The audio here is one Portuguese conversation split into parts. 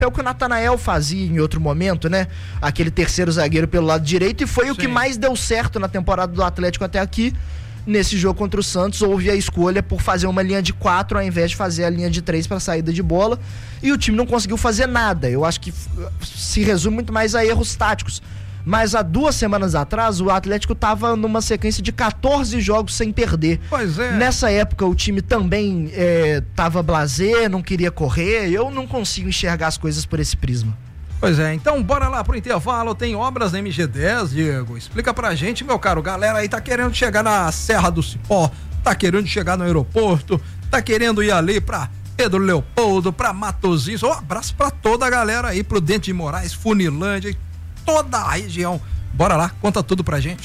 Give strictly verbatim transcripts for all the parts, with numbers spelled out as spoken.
É o que o Natanael fazia em outro momento, né? Aquele terceiro zagueiro pelo lado direito, e foi Sim. o que mais deu certo na temporada do Atlético até aqui. Nesse jogo contra o Santos, houve a escolha por fazer uma linha de quatro ao invés de fazer a linha de três para saída de bola, e o time não conseguiu fazer nada. Eu acho que se resume muito mais a erros táticos. Mas há duas semanas atrás, o Atlético estava numa sequência de quatorze jogos sem perder. Pois é. Nessa época, o time também estava blasé, não queria correr. Eu não consigo enxergar as coisas por esse prisma. Pois é, então bora lá pro intervalo. Tem obras na M G dez, Diego? Explica pra gente, meu caro. Galera aí tá querendo chegar na Serra do Cipó, tá querendo chegar no aeroporto, tá querendo ir ali pra Pedro Leopoldo, pra Matozinhos. Um abraço pra toda a galera aí, Prudente de Moraes, Funilândia, toda a região. Bora lá, conta tudo pra gente.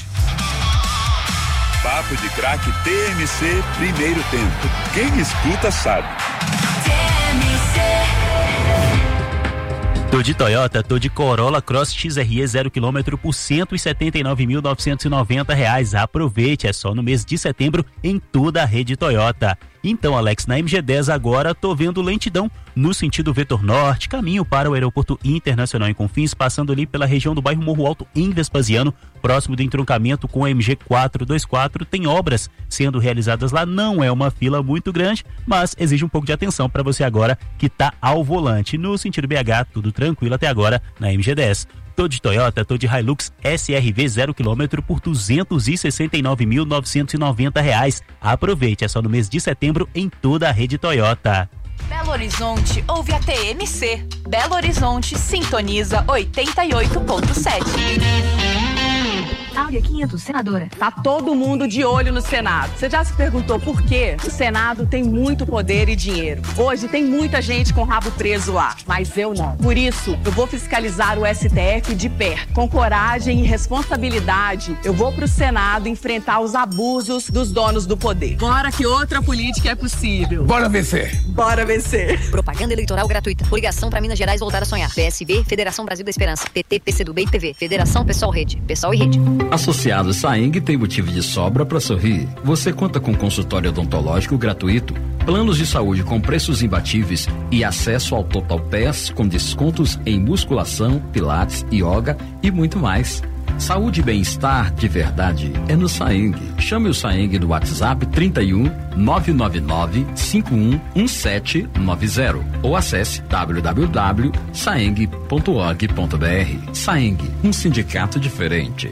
Papo de Craque T M C, primeiro tempo. Quem escuta sabe. T M C. Tô de Toyota, tô de Corolla Cross X R E zero quilômetro por cento e setenta e nove mil novecentos e noventa reais. Aproveite, é só no mês de setembro em toda a rede Toyota. Então, Alex, na M G dez agora tô vendo lentidão no sentido vetor norte, caminho para o aeroporto internacional em Confins, passando ali pela região do bairro Morro Alto em Vespasiano, próximo do entroncamento com a M G quatrocentos e vinte e quatro. Tem obras sendo realizadas lá, não é uma fila muito grande, mas exige um pouco de atenção para você agora que tá ao volante. No sentido B H, tudo tranquilo até agora na M G dez. Tô de Toyota, tô de Hilux S R V zero quilômetro por duzentos e sessenta e nove mil novecentos e noventa reais. Aproveite, é só no mês de setembro em toda a rede Toyota. Belo Horizonte ouve a T M C. Belo Horizonte sintoniza oitenta e oito ponto sete. Áurea quinhentos, senadora. Tá todo mundo de olho no Senado. Você já se perguntou por quê? O Senado tem muito poder e dinheiro. Hoje tem muita gente com rabo preso lá, mas eu não. Por isso, eu vou fiscalizar o S T F de perto. Com coragem e responsabilidade, eu vou pro Senado enfrentar os abusos dos donos do poder. Bora que outra política é possível. Bora vencer. Bora vencer. Propaganda eleitoral gratuita. Coligação para Minas Gerais voltar a sonhar. P S B, Federação Brasil da Esperança. P T, PCdoB e P V. Federação Pessoal Rede. Pessoal e Rede. Associado Saeng tem motivo de sobra para sorrir. Você conta com consultório odontológico gratuito, planos de saúde com preços imbatíveis e acesso ao Total Pass com descontos em musculação, pilates, yoga e muito mais. Saúde e bem-estar de verdade é no Saeng. Chame o Saeng no WhatsApp trinta e um, nove nove nove, cinco um um sete nove zero ou acesse w w w ponto saeng ponto org ponto b r. Saeng, um sindicato diferente.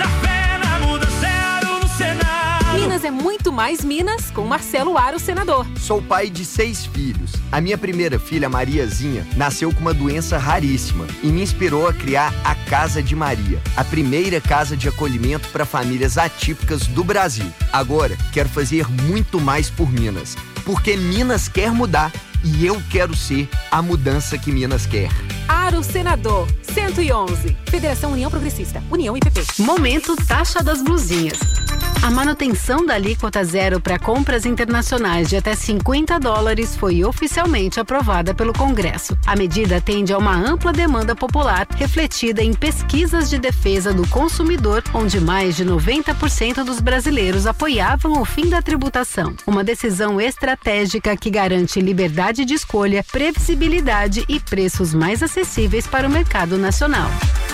Minas é muito mais Minas com Marcelo Aro, senador. Sou pai de seis filhos. A minha primeira filha, Mariazinha, nasceu com uma doença raríssima e me inspirou a criar a Casa de Maria, a primeira casa de acolhimento para famílias atípicas do Brasil. Agora, quero fazer muito mais por Minas, porque Minas quer mudar e eu quero ser a mudança que Minas quer. Aro, senador, cento e onze. Federação União Progressista, União I P P. Momento taxa das blusinhas. A manutenção da alíquota zero para compras internacionais de até cinquenta dólares foi oficialmente aprovada pelo Congresso. A medida atende a uma ampla demanda popular, refletida em pesquisas de defesa do consumidor, onde mais de noventa por cento dos brasileiros apoiavam o fim da tributação. Uma decisão estratégica que garante liberdade de escolha, previsibilidade e preços mais acessíveis para o mercado nacional.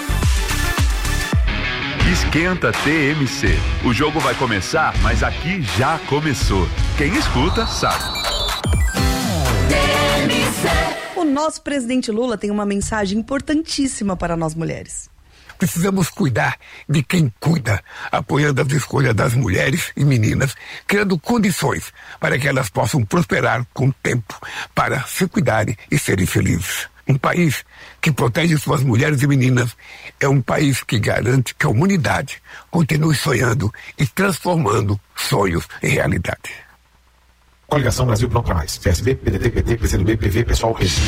Esquenta T M C. O jogo vai começar, mas aqui já começou. Quem escuta sabe. T M C. O nosso presidente Lula tem uma mensagem importantíssima para nós mulheres. Precisamos cuidar de quem cuida, apoiando as escolhas das mulheres e meninas, criando condições para que elas possam prosperar com o tempo, para se cuidarem e serem felizes. Um país que protege suas mulheres e meninas é um país que garante que a humanidade continue sonhando e transformando sonhos em realidade. Coligação Brasil Pronto para Mais. P S B, P D T, P T, PCdoB, P V, Pessoal, Rede.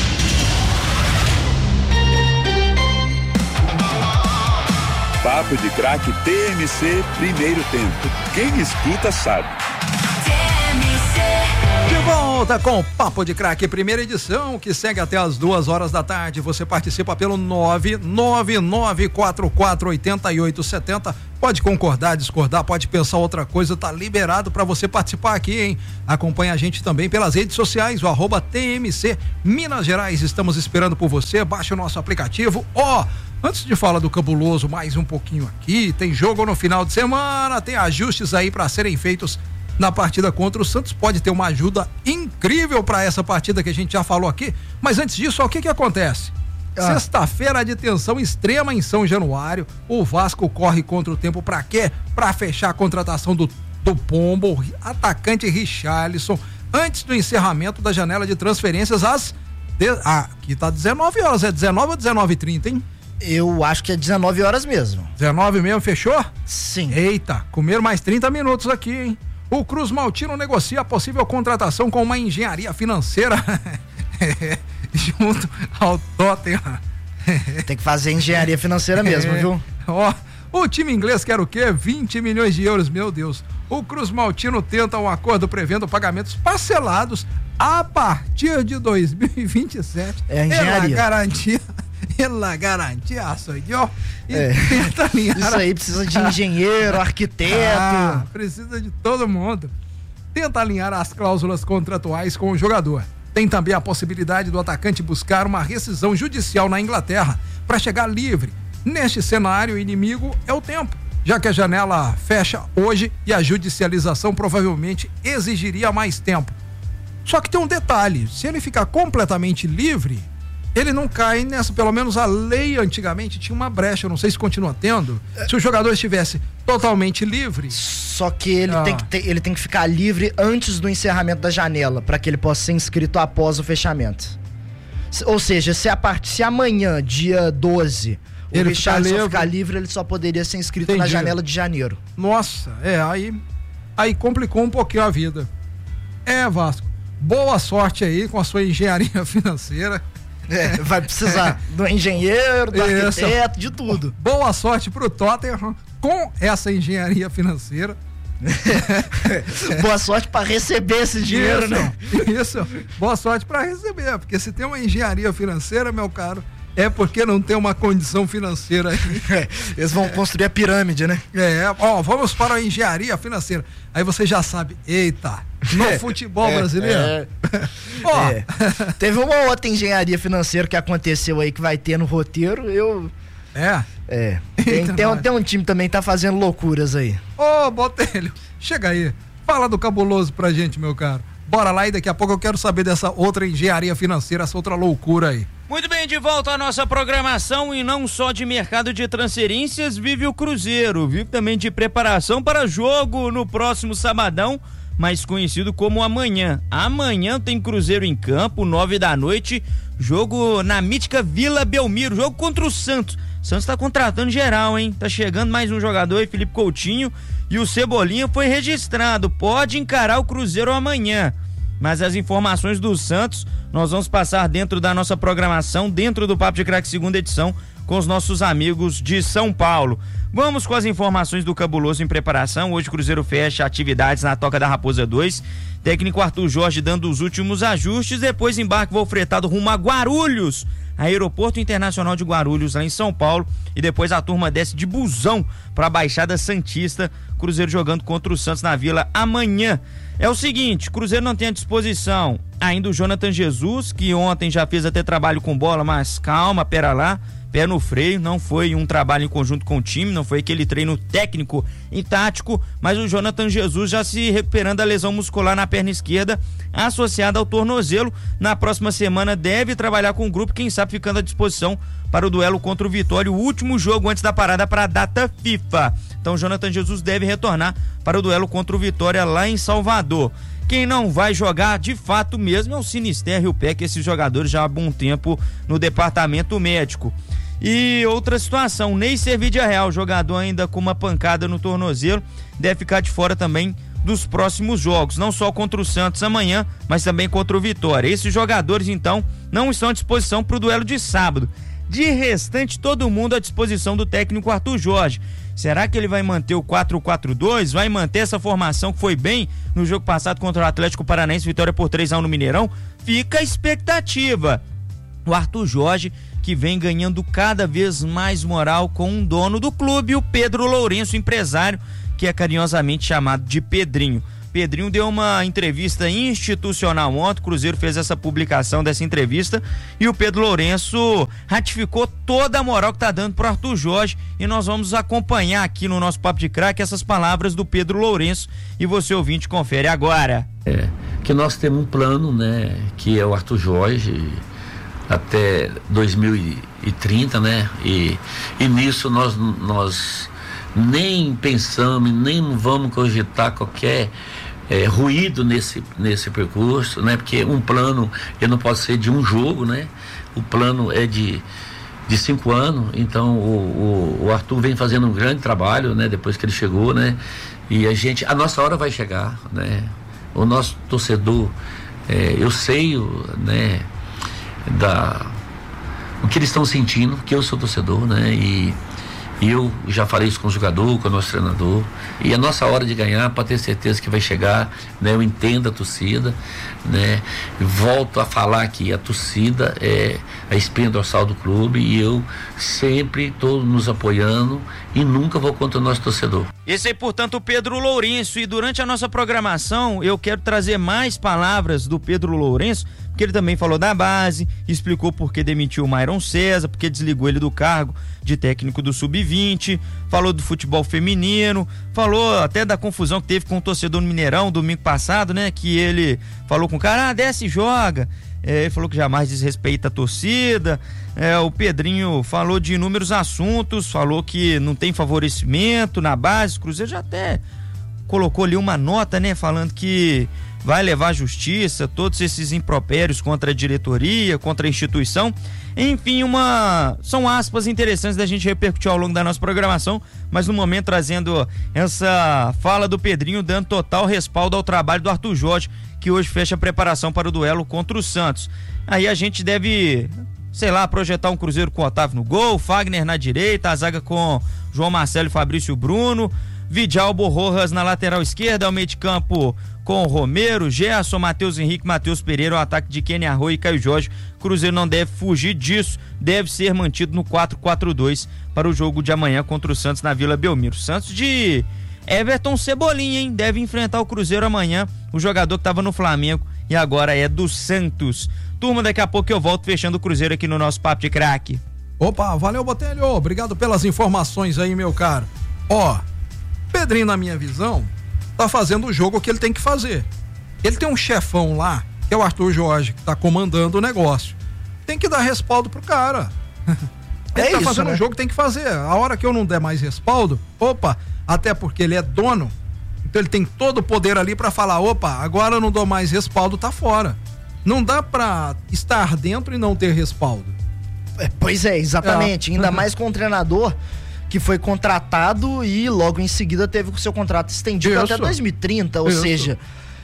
Papo de Craque T M C, primeiro tempo. Quem escuta sabe. T M C. De volta com o Papo de Craque, primeira edição, que segue até as duas horas da tarde. Você participa pelo nove nove nove quatro quatro oito oito sete zero. Pode concordar, discordar, pode pensar outra coisa, tá liberado para você participar aqui, hein? Acompanha a gente também pelas redes sociais, o arroba T M C Minas Gerais. Estamos esperando por você, baixa o nosso aplicativo. Ó, oh, antes de falar do cabuloso, mais um pouquinho aqui, tem jogo no final de semana, tem ajustes aí para serem feitos na partida contra o Santos. Pode ter uma ajuda incrível para essa partida que a gente já falou aqui, mas antes disso, ó, o que que acontece? Ah. Sexta-feira de tensão extrema em São Januário, o Vasco corre contra o tempo pra quê? Pra fechar a contratação do, do Pombo, atacante Richarlison, antes do encerramento da janela de transferências às de, ah, aqui tá dezenove horas, é dezenove ou dezenove e trinta, hein? Eu acho que é dezenove horas mesmo. dezenove mesmo, fechou? Sim. Eita, comer mais trinta minutos aqui, hein? O Cruz Maltino negocia a possível contratação com uma engenharia financeira junto ao Tottenham. Tem que fazer engenharia financeira mesmo, é. viu? Ó, o time inglês quer o quê? vinte milhões de euros, meu Deus. O Cruz Maltino tenta um acordo prevendo pagamentos parcelados a partir de dois mil e vinte e sete. É a engenharia. Ela garantia, ela garantia, sou eu. É. Isso aí precisa de engenheiro, arquiteto. Ah, precisa de todo mundo. Tenta alinhar as cláusulas contratuais com o jogador. Tem também a possibilidade do atacante buscar uma rescisão judicial na Inglaterra para chegar livre. Neste cenário, o inimigo é o tempo, já que a janela fecha hoje e a judicialização provavelmente exigiria mais tempo. Só que tem um detalhe, se ele ficar completamente livre, ele não cai nessa, pelo menos a lei antigamente tinha uma brecha, eu não sei se continua tendo, se o jogador estivesse totalmente livre. Só que ele, ah. tem, que ter, ele tem que ficar livre antes do encerramento da janela, para que ele possa ser inscrito após o fechamento. Ou seja, se, a part... se amanhã, dia doze, o ele Richarlison ficar, ficar livre, ele só poderia ser inscrito Entendi. na janela de janeiro. Nossa, é, aí, aí complicou um pouquinho a vida. É, Vasco, boa sorte aí com a sua engenharia financeira. É, vai precisar do engenheiro, do Isso. arquiteto, de tudo. Boa sorte pro Tottenham com essa engenharia financeira. Boa sorte para receber esse dinheiro, isso, né? Isso, boa sorte para receber, porque se tem uma engenharia financeira, meu caro, é porque não tem uma condição financeira aí. É, eles vão construir a pirâmide, né? É, ó, vamos para a engenharia financeira. Aí você já sabe, eita, no é, futebol é, brasileiro. É. Ó, é. Teve uma outra engenharia financeira que aconteceu aí que vai ter no roteiro, eu... É? É. Tem, tem, um, tem um time também que tá fazendo loucuras aí. Ô, Botelho, chega aí. Fala do cabuloso pra gente, meu caro. Bora lá e daqui a pouco eu quero saber dessa outra engenharia financeira, essa outra loucura aí. Muito bem, de volta à nossa programação e não só de mercado de transferências, vive o Cruzeiro, vive também de preparação para jogo no próximo sabadão, mais conhecido como amanhã. Amanhã tem Cruzeiro em campo, nove da noite, jogo na mítica Vila Belmiro, jogo contra o Santos. Santos tá contratando geral, hein? Tá chegando mais um jogador aí, Felipe Coutinho, e o Cebolinha foi registrado, pode encarar o Cruzeiro amanhã. Mas as informações do Santos nós vamos passar dentro da nossa programação, dentro do Papo de Craque segunda edição, com os nossos amigos de São Paulo. Vamos com as informações do Cabuloso em preparação. Hoje o Cruzeiro fecha atividades na Toca da Raposa dois. Técnico Arthur Jorge dando os últimos ajustes. Depois embarque voo fretado rumo a Guarulhos, Aeroporto Internacional de Guarulhos, lá em São Paulo. E depois a turma desce de busão para a Baixada Santista. Cruzeiro jogando contra o Santos na Vila amanhã. É o seguinte, Cruzeiro não tem à disposição ainda o Jonathan Jesus, que ontem já fez até trabalho com bola, mas calma, pera lá, pé no freio, não foi um trabalho em conjunto com o time, não foi aquele treino técnico e tático, mas o Jonathan Jesus já se recuperando da lesão muscular na perna esquerda, associada ao tornozelo. Na próxima semana deve trabalhar com o grupo, quem sabe ficando à disposição para o duelo contra o Vitória, o último jogo antes da parada para a data FIFA. Então Jonathan Jesus deve retornar para o duelo contra o Vitória lá em Salvador. Quem não vai jogar de fato mesmo é o Sinisterra e o P E C, esses jogadores já há bom tempo no departamento médico. E outra situação, Ney Servidia Real, jogador ainda com uma pancada no tornozelo, deve ficar de fora também dos próximos jogos, não só contra o Santos amanhã, mas também contra o Vitória. Esses jogadores então não estão à disposição para o duelo de sábado. De restante, todo mundo à disposição do técnico Arthur Jorge. Será que ele vai manter o quatro quatro dois? Vai manter essa formação que foi bem no jogo passado contra o Atlético Paranaense, vitória por três a um no Mineirão? Fica a expectativa. O Arthur Jorge, que vem ganhando cada vez mais moral com um dono do clube, o Pedro Lourenço, empresário, que é carinhosamente chamado de Pedrinho. Pedrinho deu uma entrevista institucional ontem, o Cruzeiro fez essa publicação dessa entrevista e o Pedro Lourenço ratificou toda a moral que tá dando pro Arthur Jorge, e nós vamos acompanhar aqui no nosso Papo de Craque essas palavras do Pedro Lourenço, e você ouvinte confere agora. É, que nós temos um plano, né, que é o Arthur Jorge até dois mil e trinta, né, e, e nisso nós, nós nem pensamos, nem vamos cogitar qualquer É, ruído nesse, nesse percurso, né? Porque um plano, ele não pode ser de um jogo, né? O plano é de, de cinco anos, então o, o, o Arthur vem fazendo um grande trabalho, né? Depois que ele chegou, né? E a gente, a nossa hora vai chegar, né? O nosso torcedor, é, eu sei, né? Da, o que eles estão sentindo, que eu sou torcedor, né? E E eu já falei isso com o jogador, com o nosso treinador. E a nossa hora de ganhar, para ter certeza que vai chegar, né? Eu entendo a torcida, né? Volto a falar que a torcida é a espinha dorsal do clube e eu sempre estou nos apoiando e nunca vou contra o nosso torcedor. Esse aí, portanto, o Pedro Lourenço. E durante a nossa programação, eu quero trazer mais palavras do Pedro Lourenço, porque ele também falou da base, explicou por que demitiu o Myron César, porque desligou ele do cargo de técnico do sub vinte, falou do futebol feminino, falou até da confusão que teve com o torcedor no Mineirão domingo passado, né? Que ele falou com o cara, ah, desce e joga. É, ele falou que jamais desrespeita a torcida. É, o Pedrinho falou de inúmeros assuntos, falou que não tem favorecimento na base. O Cruzeiro já até colocou ali uma nota, né? Falando que vai levar à justiça todos esses impropérios contra a diretoria, contra a instituição. Enfim, uma são aspas interessantes da gente repercutir ao longo da nossa programação, mas no momento trazendo essa fala do Pedrinho, dando total respaldo ao trabalho do Arthur Jorge, que hoje fecha a preparação para o duelo contra o Santos. Aí a gente deve, sei lá, projetar um Cruzeiro com o Otávio no gol, Fagner na direita, a zaga com João Marcelo e Fabrício Bruno, Vidalbo Rojas na lateral esquerda, ao meio de campo com o Romero, Gerson, Matheus Henrique, Matheus Pereira, o ataque de Kenny Arroio e Caio Jorge. Cruzeiro não deve fugir disso, deve ser mantido no quatro quatro dois para o jogo de amanhã contra o Santos na Vila Belmiro. Santos de Everton Cebolinha, hein? Deve enfrentar o Cruzeiro amanhã, o jogador que estava no Flamengo e agora é do Santos. Turma, daqui a pouco eu volto fechando o Cruzeiro aqui no nosso Papo de Craque. Opa, valeu, Botelho, obrigado pelas informações aí, meu caro. Ó, Pedrinho, na minha visão, tá fazendo o jogo que ele tem que fazer. Ele tem um chefão lá, que é o Arthur Jorge, que tá comandando o negócio. Tem que dar respaldo pro cara. Ele é tá isso, fazendo, né? O jogo que tem que fazer. A hora que eu não der mais respaldo, opa, até porque ele é dono, então ele tem todo o poder ali pra falar, opa, agora eu não dou mais respaldo, tá fora. Não dá pra estar dentro e não ter respaldo. É, pois é, exatamente. É. Ainda mais com um treinador que foi contratado e logo em seguida teve o seu contrato estendido Isso. até dois mil e trinta, ou Isso. seja,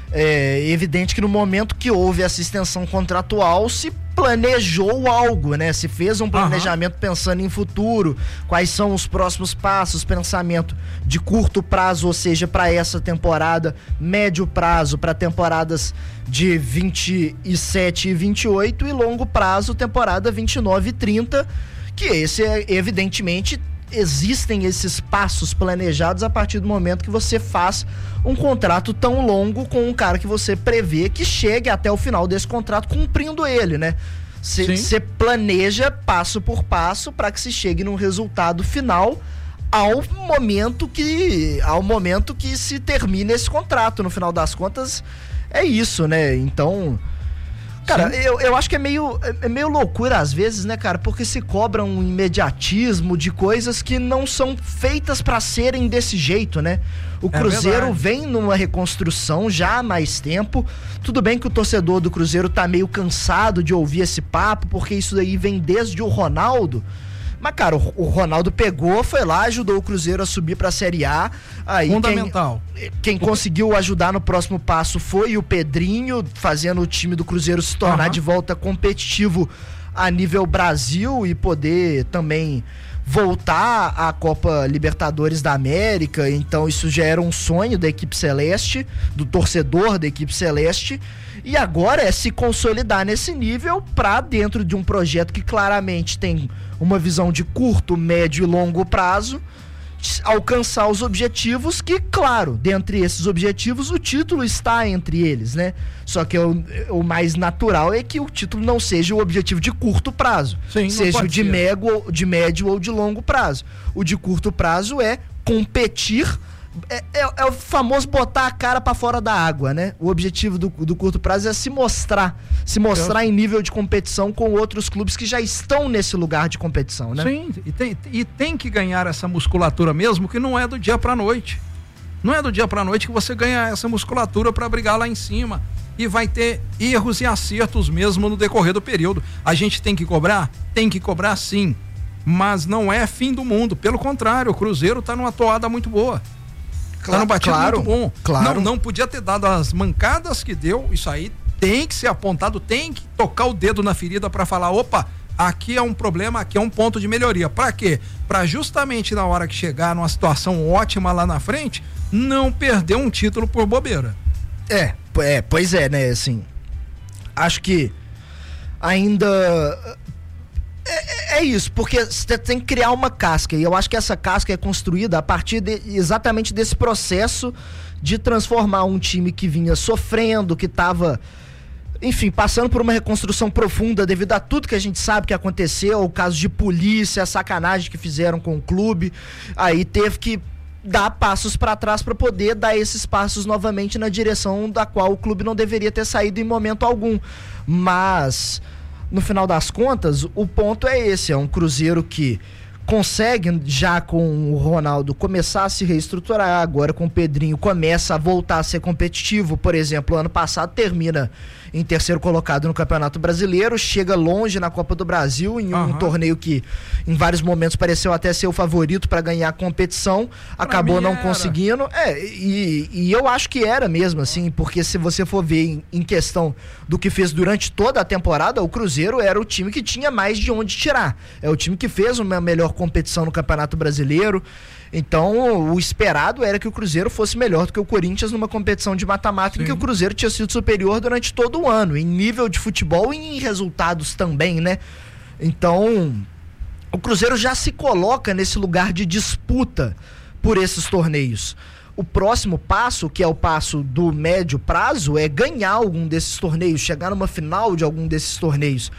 é evidente que no momento que houve essa extensão contratual se planejou algo, né? Se fez um planejamento uhum. pensando em futuro, quais são os próximos passos, pensamento de curto prazo, ou seja, para essa temporada, médio prazo para temporadas de vinte e sete e vinte e oito e longo prazo, temporada vinte e nove e trinta, que esse é evidentemente existem esses passos planejados a partir do momento que você faz um contrato tão longo com um cara que você prevê que chegue até o final desse contrato cumprindo ele, né? Você planeja passo por passo para que se chegue num resultado final ao momento que ao momento que se termine esse contrato. No final das contas é isso, né? Então, cara, eu, eu acho que é meio, é meio loucura às vezes, né, cara? Porque se cobra um imediatismo de coisas que não são feitas pra serem desse jeito, né? O Cruzeiro é vem numa reconstrução já há mais tempo. Tudo bem que o torcedor do Cruzeiro tá meio cansado de ouvir esse papo, porque isso daí vem desde o Ronaldo. Mas, cara, o, o Ronaldo pegou, foi lá, ajudou o Cruzeiro a subir pra Série A. Aí Fundamental. Quem, quem conseguiu ajudar no próximo passo foi o Pedrinho, fazendo o time do Cruzeiro se tornar uhum. de volta competitivo a nível Brasil e poder também voltar à Copa Libertadores da América. Então isso já era um sonho da equipe celeste, do torcedor da equipe celeste, e agora é se consolidar nesse nível para, dentro de um projeto que claramente tem uma visão de curto, médio e longo prazo, alcançar os objetivos que, claro, dentre esses objetivos o título está entre eles, né? Só que o, o mais natural é que o título não seja o objetivo de curto prazo, Sim, seja o de, mego, de médio ou de longo prazo. O de curto prazo é competir, é, é, é o famoso botar a cara para fora da água, né? O objetivo do, do curto prazo é se mostrar, se mostrar Eu... em nível de competição com outros clubes que já estão nesse lugar de competição, né? Sim, e tem, e tem que ganhar essa musculatura mesmo, que não é do dia pra noite. Não é do dia pra noite que você ganha essa musculatura para brigar lá em cima. E vai ter erros e acertos mesmo no decorrer do período. A gente tem que cobrar? Tem que cobrar sim. Mas não é fim do mundo. Pelo contrário, o Cruzeiro tá numa toada muito boa. Tá no batido claro, muito bom. Claro. Não, não podia ter dado as mancadas que deu. Isso aí tem que ser apontado, tem que tocar o dedo na ferida para falar, opa, aqui é um problema, aqui é um ponto de melhoria. Para quê? Para justamente na hora que chegar numa situação ótima lá na frente, não perder um título por bobeira. É, é, pois é, né, assim, acho que ainda é, é isso, porque você tem que criar uma casca, e eu acho que essa casca é construída a partir de, exatamente desse processo de transformar um time que vinha sofrendo, que estava, enfim, passando por uma reconstrução profunda devido a tudo que a gente sabe que aconteceu, o caso de polícia, a sacanagem que fizeram com o clube, aí teve que dar passos para trás para poder dar esses passos novamente na direção da qual o clube não deveria ter saído em momento algum. Mas, no final das contas, o ponto é esse, é um Cruzeiro que consegue, já com o Ronaldo, começar a se reestruturar, agora com o Pedrinho começa a voltar a ser competitivo. Por exemplo, ano passado termina em terceiro colocado no Campeonato Brasileiro, chega longe na Copa do Brasil, em um uhum. torneio que em vários momentos pareceu até ser o favorito para ganhar a competição, pra acabou não era. conseguindo, é, e, e eu acho que era mesmo assim, porque se você for ver em, em questão do que fez durante toda a temporada, o Cruzeiro era o time que tinha mais de onde tirar, é o time que fez uma melhor competição no Campeonato Brasileiro. Então, o esperado era que o Cruzeiro fosse melhor do que o Corinthians numa competição de mata-mata, em que o Cruzeiro tinha sido superior durante todo o ano, em nível de futebol e em resultados também, né? Então, o Cruzeiro já se coloca nesse lugar de disputa por esses torneios. O próximo passo, que é o passo do médio prazo, é ganhar algum desses torneios, chegar numa final de algum desses torneios.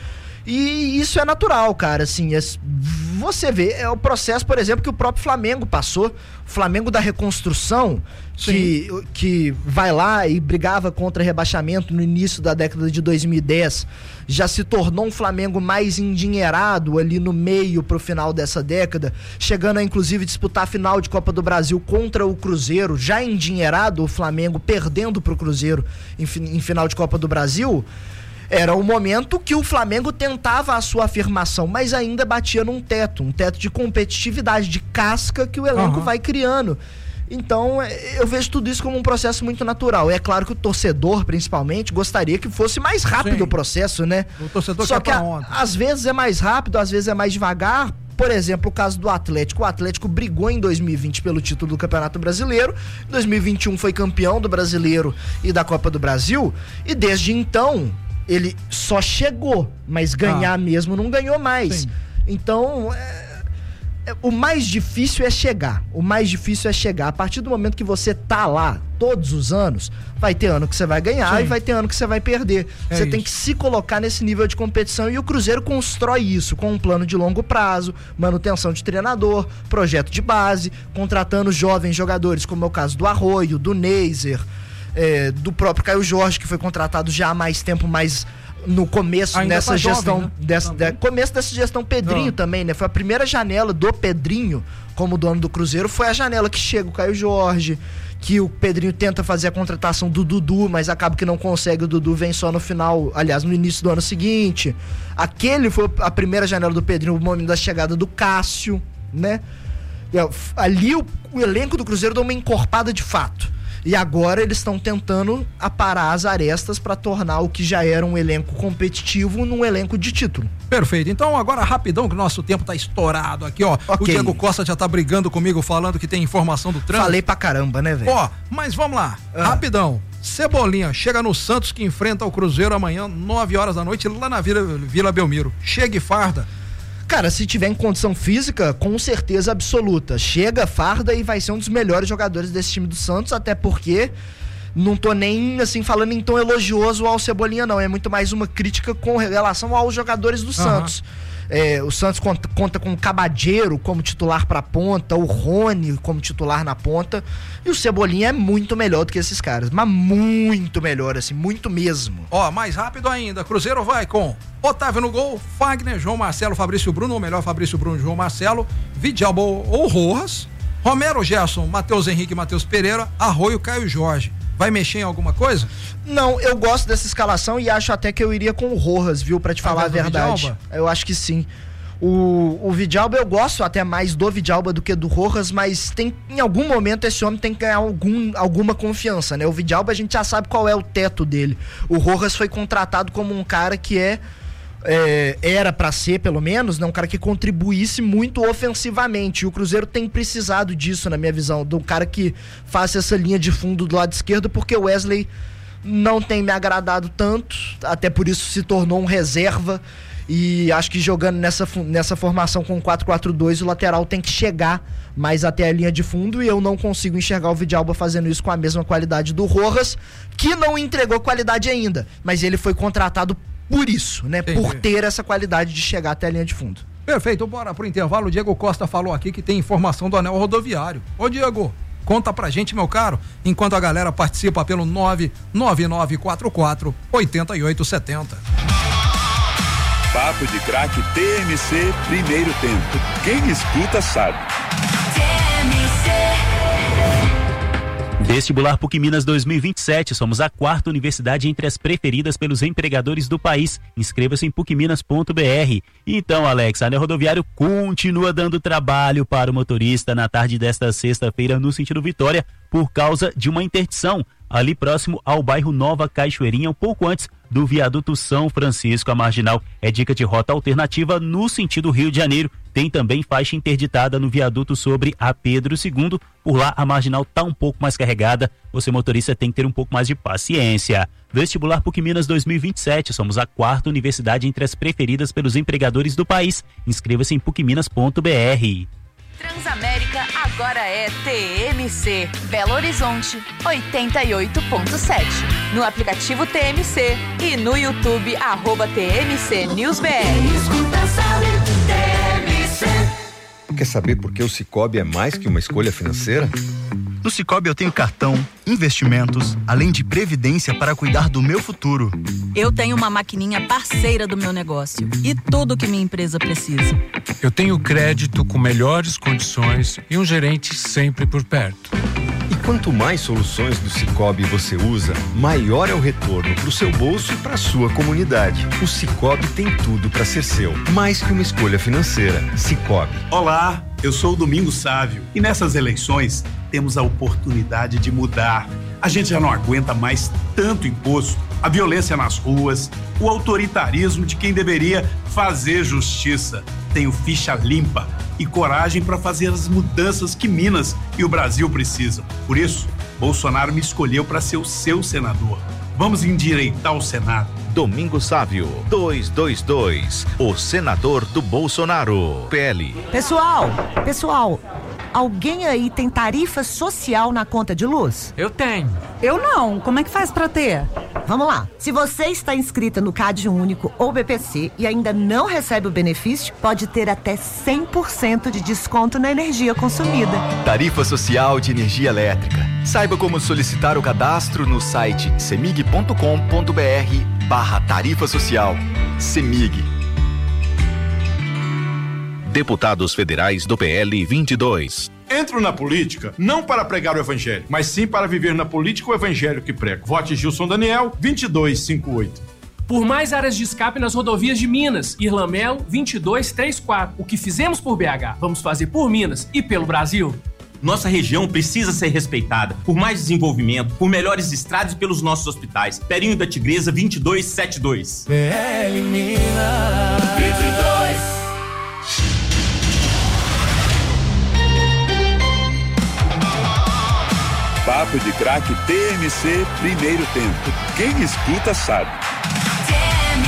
E isso é natural, cara, assim, é, você vê, é o processo, por exemplo, que o próprio Flamengo passou, o Flamengo da reconstrução, que, que vai lá e brigava contra rebaixamento no início da década de dois mil e dez, já se tornou um Flamengo mais endinheirado ali no meio pro final dessa década, chegando a inclusive disputar a final de Copa do Brasil contra o Cruzeiro, já endinheirado, o Flamengo perdendo pro Cruzeiro em, em final de Copa do Brasil. Era o momento que o Flamengo tentava a sua afirmação, mas ainda batia num teto, um teto de competitividade, de casca que o elenco uhum. vai criando. Então, eu vejo tudo isso como um processo muito natural. É claro que o torcedor, principalmente, gostaria que fosse mais rápido Sim. o processo, né? O torcedor Só quer que a, às vezes é mais rápido, às vezes é mais devagar. Por exemplo, o caso do Atlético. O Atlético brigou em dois mil e vinte pelo título do Campeonato Brasileiro. Em dois mil e vinte e um foi campeão do Brasileiro e da Copa do Brasil. E desde então ele só chegou, mas ganhar ah. mesmo não ganhou mais. Sim. Então, é, é, o mais difícil é chegar. O mais difícil é chegar. A partir do momento que você tá lá todos os anos, vai ter ano que você vai ganhar Sim. e vai ter ano que você vai perder. É você isso. tem que se colocar nesse nível de competição, e o Cruzeiro constrói isso com um plano de longo prazo, manutenção de treinador, projeto de base, contratando jovens jogadores, como é o caso do Arroio, do Neiser, É, do próprio Caio Jorge, que foi contratado já há mais tempo, mas no começo Ainda dessa tá gestão, jovem, né? dessa, de, começo dessa gestão Pedrinho ah. também, né? Foi a primeira janela do Pedrinho como dono do Cruzeiro, foi a janela que chega o Caio Jorge, que o Pedrinho tenta fazer a contratação do Dudu, mas acaba que não consegue, o Dudu vem só no final, aliás, no início do ano seguinte. Aquele foi a primeira janela do Pedrinho, o momento da chegada do Cássio, né? Ali o, o elenco do Cruzeiro deu uma encorpada de fato. E agora eles estão tentando aparar as arestas para tornar o que já era um elenco competitivo num elenco de título. Perfeito. Então agora rapidão que o nosso tempo tá estourado aqui, ó. Okay. O Diego Costa já tá brigando comigo falando que tem informação do trânsito. Falei pra caramba, né, velho? Ó, mas vamos lá. Ah. Rapidão. Cebolinha chega no Santos que enfrenta o Cruzeiro amanhã, nove horas da noite, lá na Vila, Vila Belmiro. Chega e farda. Cara, se tiver em condição física, com certeza absoluta. Chega, farda e vai ser um dos melhores jogadores desse time do Santos, até porque não tô nem, assim, falando em tom elogioso ao Cebolinha, não. É muito mais uma crítica com relação aos jogadores do uhum. Santos. É, o Santos conta, conta com o Cabadeiro como titular pra ponta, o Rony como titular na ponta, e o Cebolinha é muito melhor do que esses caras, mas muito melhor, assim, muito mesmo. Ó, mais rápido ainda, Cruzeiro vai com Otávio no gol, Fagner, João Marcelo, Fabrício Bruno, ou melhor, Fabrício Bruno, João Marcelo, Vidalba ou Rojas, Romero, Gerson, Matheus Henrique, Matheus Pereira, Arroio, Caio Jorge. Vai mexer em alguma coisa? Não, eu gosto dessa escalação e acho até que eu iria com o Rojas, viu? Pra te falar a verdade. Vidalba? Eu acho que sim. O, o Vidalba, eu gosto até mais do Vidalba do que do Rojas, mas tem, em algum momento esse homem tem que ganhar algum, alguma confiança, né? O Vidalba a gente já sabe qual é o teto dele. O Rojas foi contratado como um cara que é... É, era pra ser, pelo menos, né, um cara que contribuísse muito ofensivamente. E o Cruzeiro tem precisado disso, na minha visão, de um cara que faça essa linha de fundo do lado esquerdo, porque o Wesley não tem me agradado tanto, até por isso se tornou um reserva. E acho que jogando nessa, nessa formação com quatro quatro dois, o lateral tem que chegar mais até a linha de fundo, e eu não consigo enxergar o Vidalba fazendo isso com a mesma qualidade do Rojas, que não entregou qualidade ainda, mas ele foi contratado por isso, né? Entendi. Por ter essa qualidade de chegar até a linha de fundo. Perfeito, bora pro intervalo. O Diego Costa falou aqui que tem informação do anel rodoviário. Ô Diego, conta pra gente, meu caro, enquanto a galera participa pelo nove nove nove quatro quatro oito oito sete zero. Papo de Craque T M C Primeiro Tempo. Quem escuta sabe. T M C. Vestibular PUC Minas dois mil e vinte e sete, somos a quarta universidade entre as preferidas pelos empregadores do país. Inscreva-se em puc minas ponto b r. Então, Alex, a anel rodoviário continua dando trabalho para o motorista na tarde desta sexta-feira no sentido Vitória, por causa de uma interdição ali próximo ao bairro Nova Cachoeirinha, um pouco antes do viaduto São Francisco. A marginal é dica de rota alternativa no sentido Rio de Janeiro. Tem também faixa interditada no viaduto sobre a Pedro segundo. Por lá a marginal está um pouco mais carregada. Você, motorista, tem que ter um pouco mais de paciência. Vestibular PUC Minas dois mil e vinte e sete, somos a quarta universidade entre as preferidas pelos empregadores do país. Inscreva-se em puc minas ponto b r. Transamérica agora é T M C, Belo Horizonte oitenta e oito ponto sete. No aplicativo T M C e no YouTube, arroba T M C News B R. Quer saber por que o Sicoob é mais que uma escolha financeira? No Sicoob eu tenho cartão, investimentos, além de previdência para cuidar do meu futuro. Eu tenho uma maquininha parceira do meu negócio e tudo que minha empresa precisa. Eu tenho crédito com melhores condições e um gerente sempre por perto. E quanto mais soluções do Sicoob você usa, maior é o retorno para o seu bolso e para a sua comunidade. O Sicoob tem tudo para ser seu, mais que uma escolha financeira. Sicoob. Olá, eu sou o Domingos Sávio e nessas eleições temos a oportunidade de mudar. A gente já não aguenta mais tanto imposto, a violência nas ruas, o autoritarismo de quem deveria fazer justiça. Tenho ficha limpa e coragem para fazer as mudanças que Minas e o Brasil precisam. Por isso, Bolsonaro me escolheu para ser o seu senador. Vamos endireitar o Senado. Domingos Sávio, duzentos e vinte e dois, o senador do Bolsonaro. P L. Pessoal, pessoal, alguém aí tem tarifa social na conta de luz? Eu tenho. Eu não. Como é que faz pra ter? Vamos lá. Se você está inscrita no Cade Único ou B P C e ainda não recebe o benefício, pode ter até cem por cento de desconto na energia consumida. Tarifa Social de Energia Elétrica. Saiba como solicitar o cadastro no site semig ponto com ponto b r barra tarifa social. Semig. Deputados federais do P L vinte e dois. Entro na política não para pregar o evangelho, mas sim para viver na política o evangelho que prego. Vote Gilson Daniel, vinte e dois cinquenta e oito. Por mais áreas de escape nas rodovias de Minas, Irlamelo, vinte e dois trinta e quatro. O que fizemos por B H, vamos fazer por Minas e pelo Brasil. Nossa região precisa ser respeitada por mais desenvolvimento, por melhores estradas e pelos nossos hospitais. Perinho da Tigresa vinte e dois setenta e dois. P L Minas vinte e dois. Papo de Craque T M C, primeiro tempo. Quem escuta sabe. T M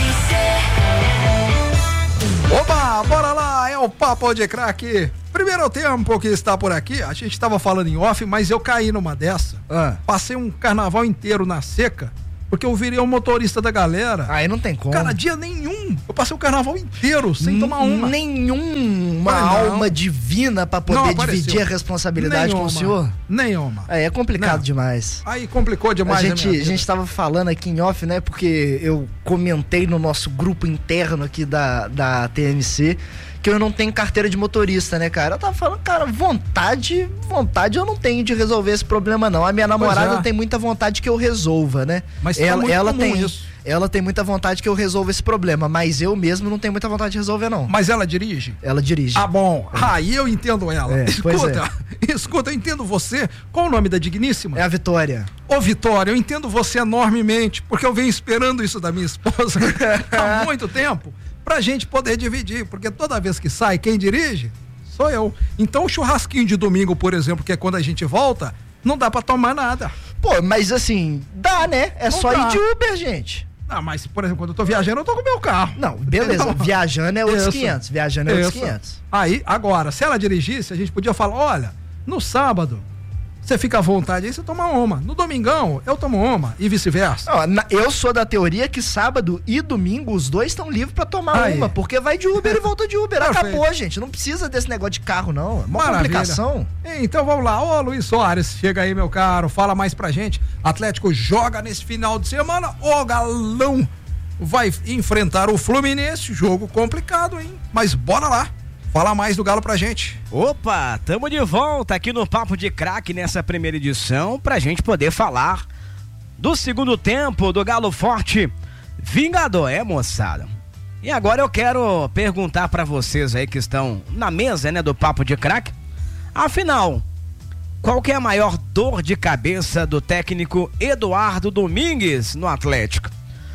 C. Oba, bora lá, é o Papo de Craque. Primeiro tempo que está por aqui, a gente estava falando em off, mas eu caí numa dessa. Ah. Passei um carnaval inteiro na seca, porque eu virei um motorista da galera. Aí não tem como. Cara, dia nenhum. Eu passei o carnaval inteiro sem N- tomar uma. Nenhuma alma divina pra poder não, dividir a responsabilidade nenhuma, com o senhor? Nenhuma. Aí é complicado não. demais. Aí complicou demais. A gente, a, a gente tava falando aqui em off, né? Porque eu comentei no nosso grupo interno aqui da, da T M C que eu não tenho carteira de motorista, né, cara? Eu tava falando, cara, vontade, vontade eu não tenho de resolver esse problema, não. A minha namorada é. tem muita vontade que eu resolva, né? Mas ela, tá ela tem isso. Ela tem muita vontade que eu resolva esse problema, mas eu mesmo não tenho muita vontade de resolver, não. Mas ela dirige? Ela dirige. Ah, bom. É. Aí eu entendo ela. É, escuta, é. escuta, eu entendo você. Qual o nome da digníssima? É a Vitória. Ô, Vitória, eu entendo você enormemente, porque eu venho esperando isso da minha esposa há muito tempo. Pra gente poder dividir, porque toda vez que sai, quem dirige sou eu. Então o churrasquinho de domingo, por exemplo, que é quando a gente volta, não dá pra tomar nada. Pô, mas assim, dá, né? É não só dá. ir de Uber, gente. Ah, mas, por exemplo, quando eu tô viajando, eu tô com o meu carro. Não, beleza. Não. Viajando é outros Isso. quinhentos. Viajando é Isso. outros quinhentos. Aí, agora, se ela dirigisse, a gente podia falar, olha, no sábado, você fica à vontade aí, você toma uma. No domingão, eu tomo uma e vice-versa. Eu sou da teoria que sábado e domingo os dois estão livres pra tomar aí. uma, porque vai de Uber e volta de Uber. Acabou, gente. Não precisa desse negócio de carro, não. É uma Maravilha. complicação. Então vamos lá. Ô, Luiz Soares, chega aí, meu caro. Fala mais pra gente. Atlético joga nesse final de semana. O Galão vai enfrentar o Fluminense. Jogo complicado, hein? Mas bora lá. Fala mais do Galo pra gente. Opa, tamo de volta aqui no Papo de Craque nessa primeira edição pra gente poder falar do segundo tempo do Galo Forte Vingador, é, moçada? E agora eu quero perguntar pra vocês aí que estão na mesa, né, do Papo de Craque. Afinal, qual que é a maior dor de cabeça do técnico Eduardo Domingues no Atlético?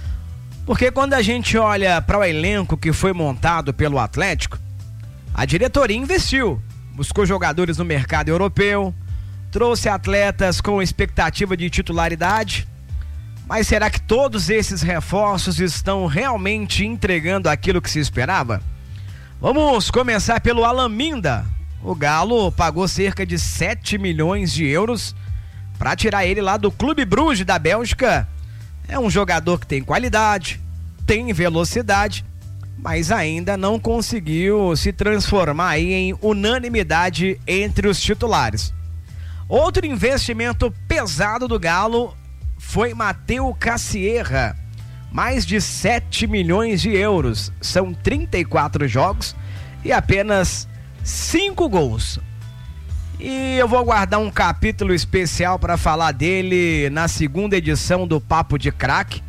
Porque quando a gente olha para o elenco que foi montado pelo Atlético, a diretoria investiu, buscou jogadores no mercado europeu, trouxe atletas com expectativa de titularidade, mas será que todos esses reforços estão realmente entregando aquilo que se esperava? Vamos começar pelo Alaminda. O Galo pagou cerca de sete milhões de euros para tirar ele lá do Clube Bruges da Bélgica. É um jogador que tem qualidade, tem velocidade, mas ainda não conseguiu se transformar aí em unanimidade entre os titulares. Outro investimento pesado do Galo foi Matheus Cassierra, mais de sete milhões de euros, são trinta e quatro jogos e apenas cinco gols. E eu vou guardar um capítulo especial para falar dele na segunda edição do Papo de Craque,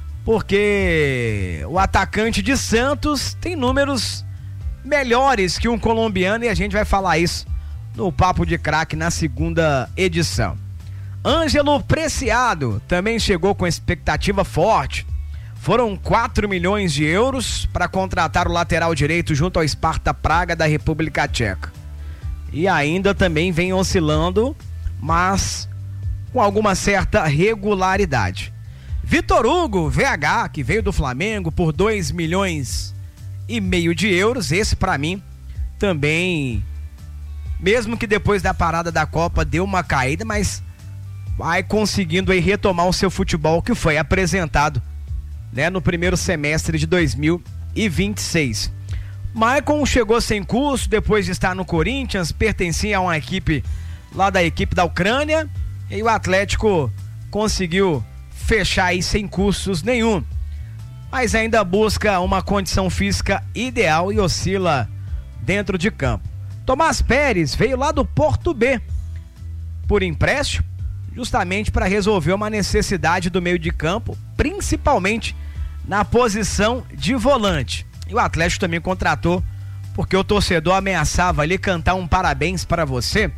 porque o atacante de Santos tem números melhores que um colombiano e a gente vai falar isso no Papo de Craque na segunda edição. Ângelo Preciado também chegou com expectativa forte. Foram quatro milhões de euros para contratar o lateral direito junto ao Sparta Praga da República Tcheca. E ainda também vem oscilando, mas com alguma certa regularidade. Vitor Hugo, V H, que veio do Flamengo por dois milhões e meio de euros, esse pra mim também, mesmo que depois da parada da Copa deu uma caída, mas vai conseguindo aí retomar o seu futebol que foi apresentado, né, no primeiro semestre de dois mil e vinte e seis. Maicon chegou sem custo depois de estar no Corinthians, pertencia a uma equipe lá da equipe da Ucrânia, e o Atlético conseguiu fechar aí sem custos nenhum, mas ainda busca uma condição física ideal e oscila dentro de campo. Tomás Pérez veio lá do Porto B por empréstimo, justamente para resolver uma necessidade do meio de campo, principalmente na posição de volante. E o Atlético também contratou, porque o torcedor ameaçava ali cantar um parabéns para você, porque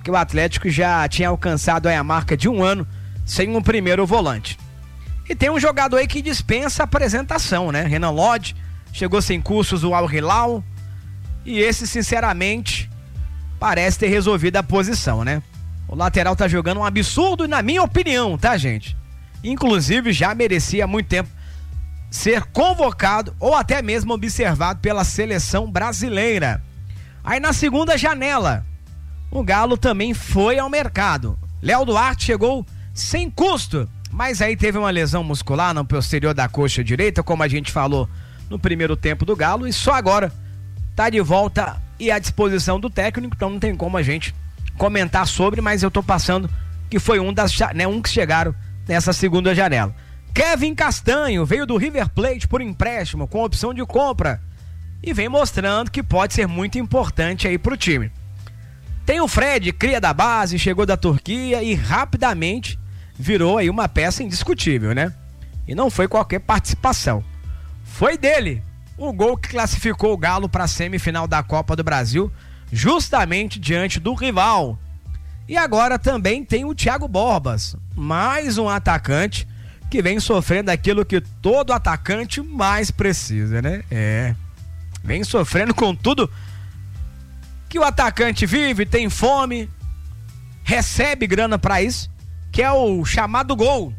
porque o Atlético já tinha alcançado aí a marca de um ano sem um primeiro volante. E tem um jogador aí que dispensa apresentação, né? Renan Lodge, chegou sem custos o Al Hilal, e esse, sinceramente, parece ter resolvido a posição, né? O lateral tá jogando um absurdo, na minha opinião, tá, gente? Inclusive, já merecia há muito tempo ser convocado ou até mesmo observado pela seleção brasileira. Aí na segunda janela, o Galo também foi ao mercado. Léo Duarte chegou sem custo, mas aí teve uma lesão muscular no posterior da coxa direita, como a gente falou no primeiro tempo do Galo, e só agora tá de volta e à disposição do técnico, então não tem como a gente comentar sobre, mas eu tô passando que foi um das, né, um que chegaram nessa segunda janela. Kevin Castanho veio do River Plate por empréstimo com opção de compra e vem mostrando que pode ser muito importante aí pro time. Tem o Fred, cria da base, chegou da Turquia e rapidamente virou aí uma peça indiscutível, né? E não foi qualquer participação. Foi dele o gol que classificou o Galo para a semifinal da Copa do Brasil, justamente diante do rival. E agora também tem o Thiago Borbas, mais um atacante que vem sofrendo aquilo que todo atacante mais precisa, né? É, vem sofrendo com tudo que o atacante vive, tem fome, recebe grana pra isso, que é o chamado gol.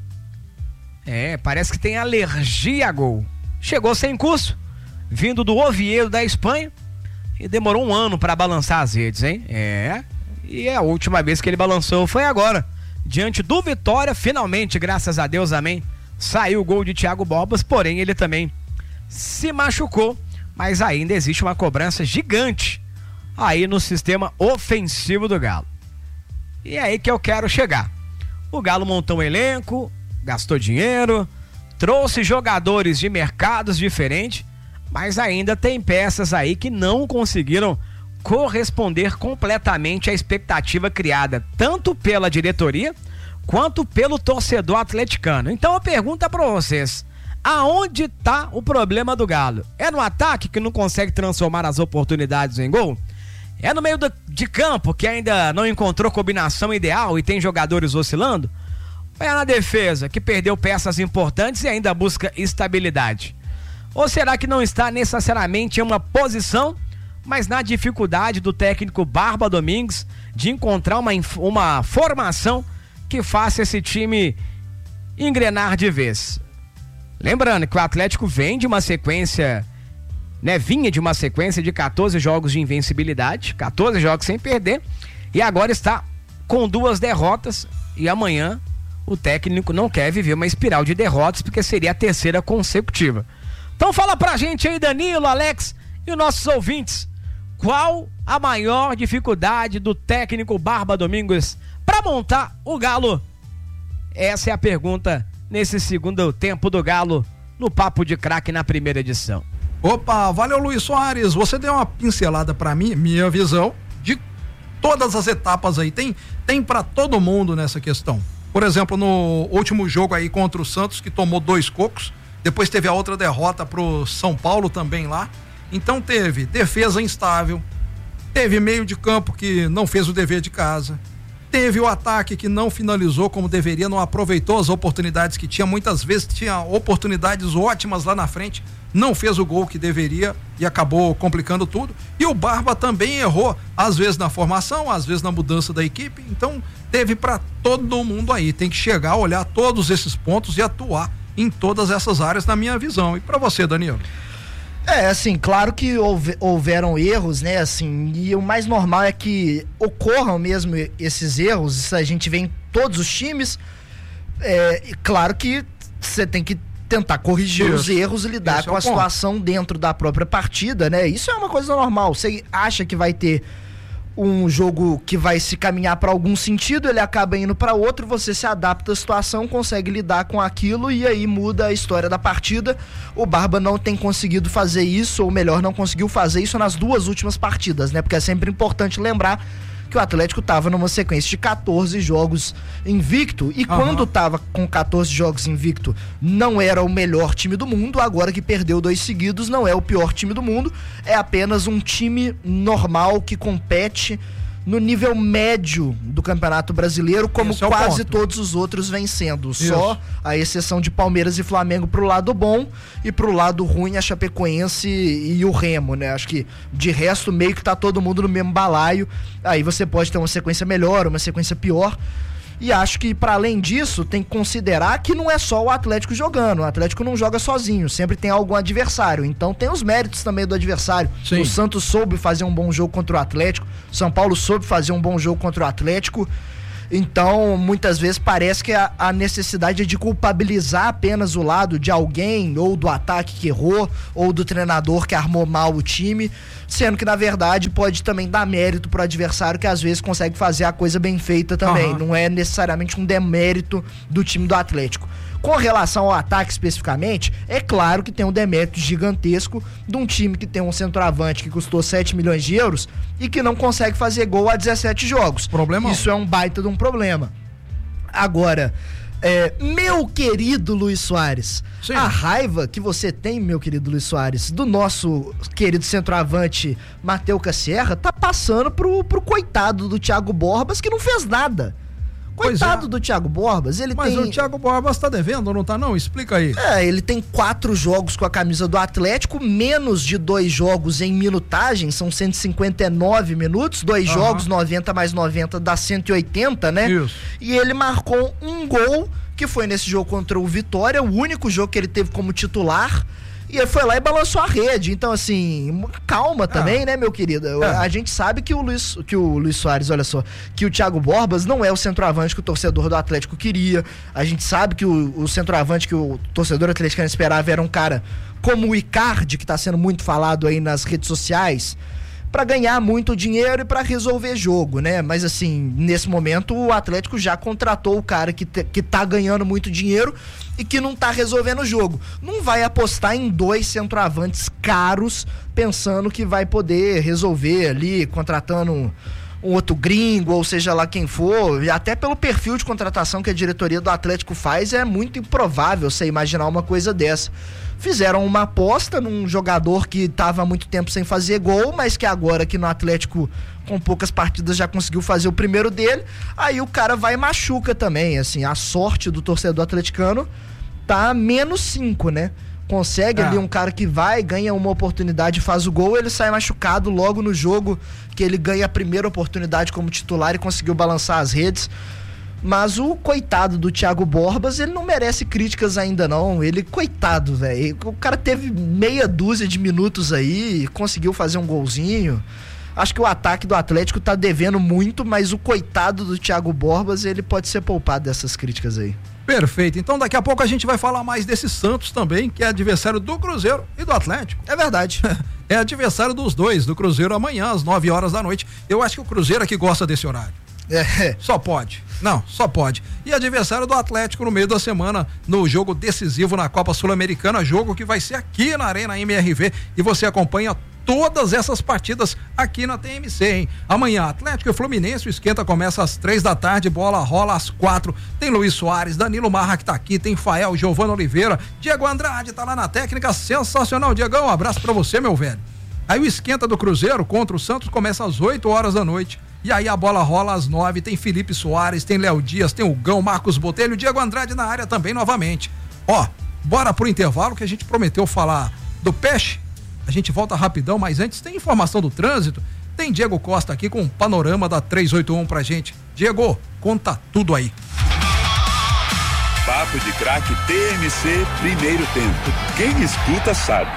É, parece que tem alergia a gol. Chegou sem custo, vindo do Oviedo da Espanha, e demorou um ano pra balançar as redes, hein? É, e a última vez que ele balançou foi agora, diante do Vitória, finalmente, graças a Deus, amém, saiu o gol de Thiago Borbas, porém ele também se machucou, mas ainda existe uma cobrança gigante aí no sistema ofensivo do Galo. E é aí que eu quero chegar. O Galo montou um elenco, gastou dinheiro, trouxe jogadores de mercados diferentes, mas ainda tem peças aí que não conseguiram corresponder completamente à expectativa criada tanto pela diretoria quanto pelo torcedor atleticano. Então eu pergunto para vocês, aonde está o problema do Galo? É no ataque que não consegue transformar as oportunidades em gol? É no meio do, de campo que ainda não encontrou combinação ideal e tem jogadores oscilando? Ou é na defesa que perdeu peças importantes e ainda busca estabilidade? Ou será que não está necessariamente em uma posição, mas na dificuldade do técnico Barba Domingues de encontrar uma, uma formação que faça esse time engrenar de vez? Lembrando que o Atlético vem de uma sequência, né, vinha de uma sequência de quatorze jogos de invencibilidade, quatorze jogos sem perder, e agora está com duas derrotas, e amanhã o técnico não quer viver uma espiral de derrotas, porque seria a terceira consecutiva. Então fala pra gente aí, Danilo, Alex e os nossos ouvintes, qual a maior dificuldade do técnico Barba Domingues para montar o Galo? Essa é a pergunta nesse segundo tempo do Galo no Papo de Craque na primeira edição. Opa, valeu, Luiz Soares, você deu uma pincelada para mim, minha visão de todas as etapas aí, tem, tem para todo mundo nessa questão. Por exemplo, no último jogo aí contra o Santos, que tomou dois cocos, depois teve a outra derrota pro São Paulo também lá, então teve defesa instável, teve meio de campo que não fez o dever de casa, teve o ataque que não finalizou como deveria, não aproveitou as oportunidades que tinha, muitas vezes tinha oportunidades ótimas lá na frente, não fez o gol que deveria e acabou complicando tudo. E o Barba também errou, às vezes na formação, às vezes na mudança da equipe, então teve para todo mundo aí, tem que chegar, olhar todos esses pontos e atuar em todas essas áreas, na minha visão. E para você, Danilo? É, assim, claro que houve, houveram erros, né, assim, e o mais normal é que ocorram mesmo esses erros, isso a gente vê em todos os times, é, e claro que você tem que tentar corrigir isso, os erros e lidar com a situação dentro da própria partida, né, isso é uma coisa normal. Você acha que vai ter um jogo que vai se caminhar para algum sentido, ele acaba indo para outro, você se adapta à situação, consegue lidar com aquilo e aí muda a história da partida. O Barba não tem conseguido fazer isso, ou melhor, não conseguiu fazer isso nas duas últimas partidas, né? Porque é sempre importante lembrar que o Atlético estava numa sequência de quatorze jogos invicto, e uhum. quando estava com quatorze jogos invicto não era o melhor time do mundo, agora que perdeu dois seguidos não é o pior time do mundo, é apenas um time normal que compete no nível médio do Campeonato Brasileiro, como Esse é o quase ponto. todos os outros vem sendo. Isso. Só a exceção de Palmeiras e Flamengo pro lado bom e pro lado ruim a Chapecoense e o Remo, né? Acho que de resto meio que tá todo mundo no mesmo balaio. Aí você pode ter uma sequência melhor, uma sequência pior. E acho que, para além disso, tem que considerar que não é só o Atlético jogando. O Atlético não joga sozinho, sempre tem algum adversário. Então tem os méritos também do adversário. Sim. O Santos soube fazer um bom jogo contra o Atlético, o São Paulo soube fazer um bom jogo contra o Atlético. Então, muitas vezes parece que a, a necessidade é de culpabilizar apenas o lado de alguém, ou do ataque que errou, ou do treinador que armou mal o time, sendo que, na verdade, pode também dar mérito pro adversário que às vezes consegue fazer a coisa bem feita também. Uhum. Não é necessariamente um demérito do time do Atlético. Com relação ao ataque especificamente, é claro que tem um demérito gigantesco de um time que tem um centroavante que custou sete milhões de euros e que não consegue fazer gol há dezessete jogos. Problemão. Isso é um baita de um problema. Agora, é, meu querido Luis Soares, Sim. a raiva que você tem, meu querido Luis Soares, do nosso querido centroavante Mateuca Serra, tá passando pro, pro coitado do Thiago Borbas, que não fez nada. Coitado é. do Thiago Borbas, ele Mas tem... o Thiago Borbas tá devendo ou não tá não? Explica aí. É, ele tem quatro jogos com a camisa do Atlético, menos de dois jogos em minutagem, são cento e cinquenta e nove minutos, dois Aham. jogos, noventa mais noventa dá cento e oitenta, né? Isso. E ele marcou um gol, que foi nesse jogo contra o Vitória, o único jogo que ele teve como titular, e ele foi lá e balançou a rede. Então, assim, calma também, É. né, meu querido? É. A gente sabe que o Luiz, que o Luiz Soares, olha só, que o Thiago Borbas não é o centroavante que o torcedor do Atlético queria. A gente sabe que o, o centroavante que o torcedor atleticano esperava era um cara como o Icardi, que tá sendo muito falado aí nas redes sociais, pra ganhar muito dinheiro e pra resolver jogo, né? Mas assim, nesse momento o Atlético já contratou o cara que, te, que tá ganhando muito dinheiro e que não tá resolvendo o jogo. Não vai apostar em dois centroavantes caros pensando que vai poder resolver ali, contratando um, um outro gringo, ou seja lá quem for. E até pelo perfil de contratação que a diretoria do Atlético faz, é muito improvável você imaginar uma coisa dessa. Fizeram uma aposta num jogador que estava há muito tempo sem fazer gol, mas que agora aqui no Atlético, com poucas partidas, já conseguiu fazer o primeiro dele. Aí o cara vai e machuca também, assim, a sorte do torcedor atleticano tá menos cinco, né? Consegue É. ali um cara que vai, ganha uma oportunidade, faz o gol, ele sai machucado logo no jogo que ele ganha a primeira oportunidade como titular e conseguiu balançar as redes. Mas o coitado do Thiago Borbas, ele não merece críticas ainda não. Ele, coitado, velho. O cara teve meia dúzia de minutos aí, conseguiu fazer um golzinho. Acho que o ataque do Atlético tá devendo muito, mas o coitado do Thiago Borbas, ele pode ser poupado dessas críticas aí. Perfeito. Então daqui a pouco a gente vai falar mais desse Santos também, que é adversário do Cruzeiro e do Atlético. É verdade. É adversário dos dois, do Cruzeiro amanhã às nove horas da noite. Eu acho que o Cruzeiro é que gosta desse horário. É. Só pode. Não, só pode. E adversário do Atlético no meio da semana, no jogo decisivo na Copa Sul-Americana, jogo que vai ser aqui na Arena M R V, e você acompanha todas essas partidas aqui na T M C, hein? Amanhã, Atlético e Fluminense, o esquenta começa às três da tarde, bola rola às quatro. Tem Luis Soares, Danilo Marra que tá aqui, tem Fael, Giovano Oliveira, Diego Andrade tá lá na técnica, sensacional. Diegão, um abraço pra você, meu velho. Aí o esquenta do Cruzeiro contra o Santos começa às oito horas da noite. E aí a bola rola às nove, tem Felipe Soares, tem Léo Dias, tem o Gão, Marcos Botelho, Diego Andrade na área também novamente. Ó, bora pro intervalo que a gente prometeu falar do Peixe. A gente volta rapidão, mas antes tem informação do trânsito. Tem Diego Costa aqui com um panorama da trezentos e oitenta e um pra gente. Diego, conta tudo aí. Papo de Craque T M C Primeiro Tempo. Quem escuta sabe.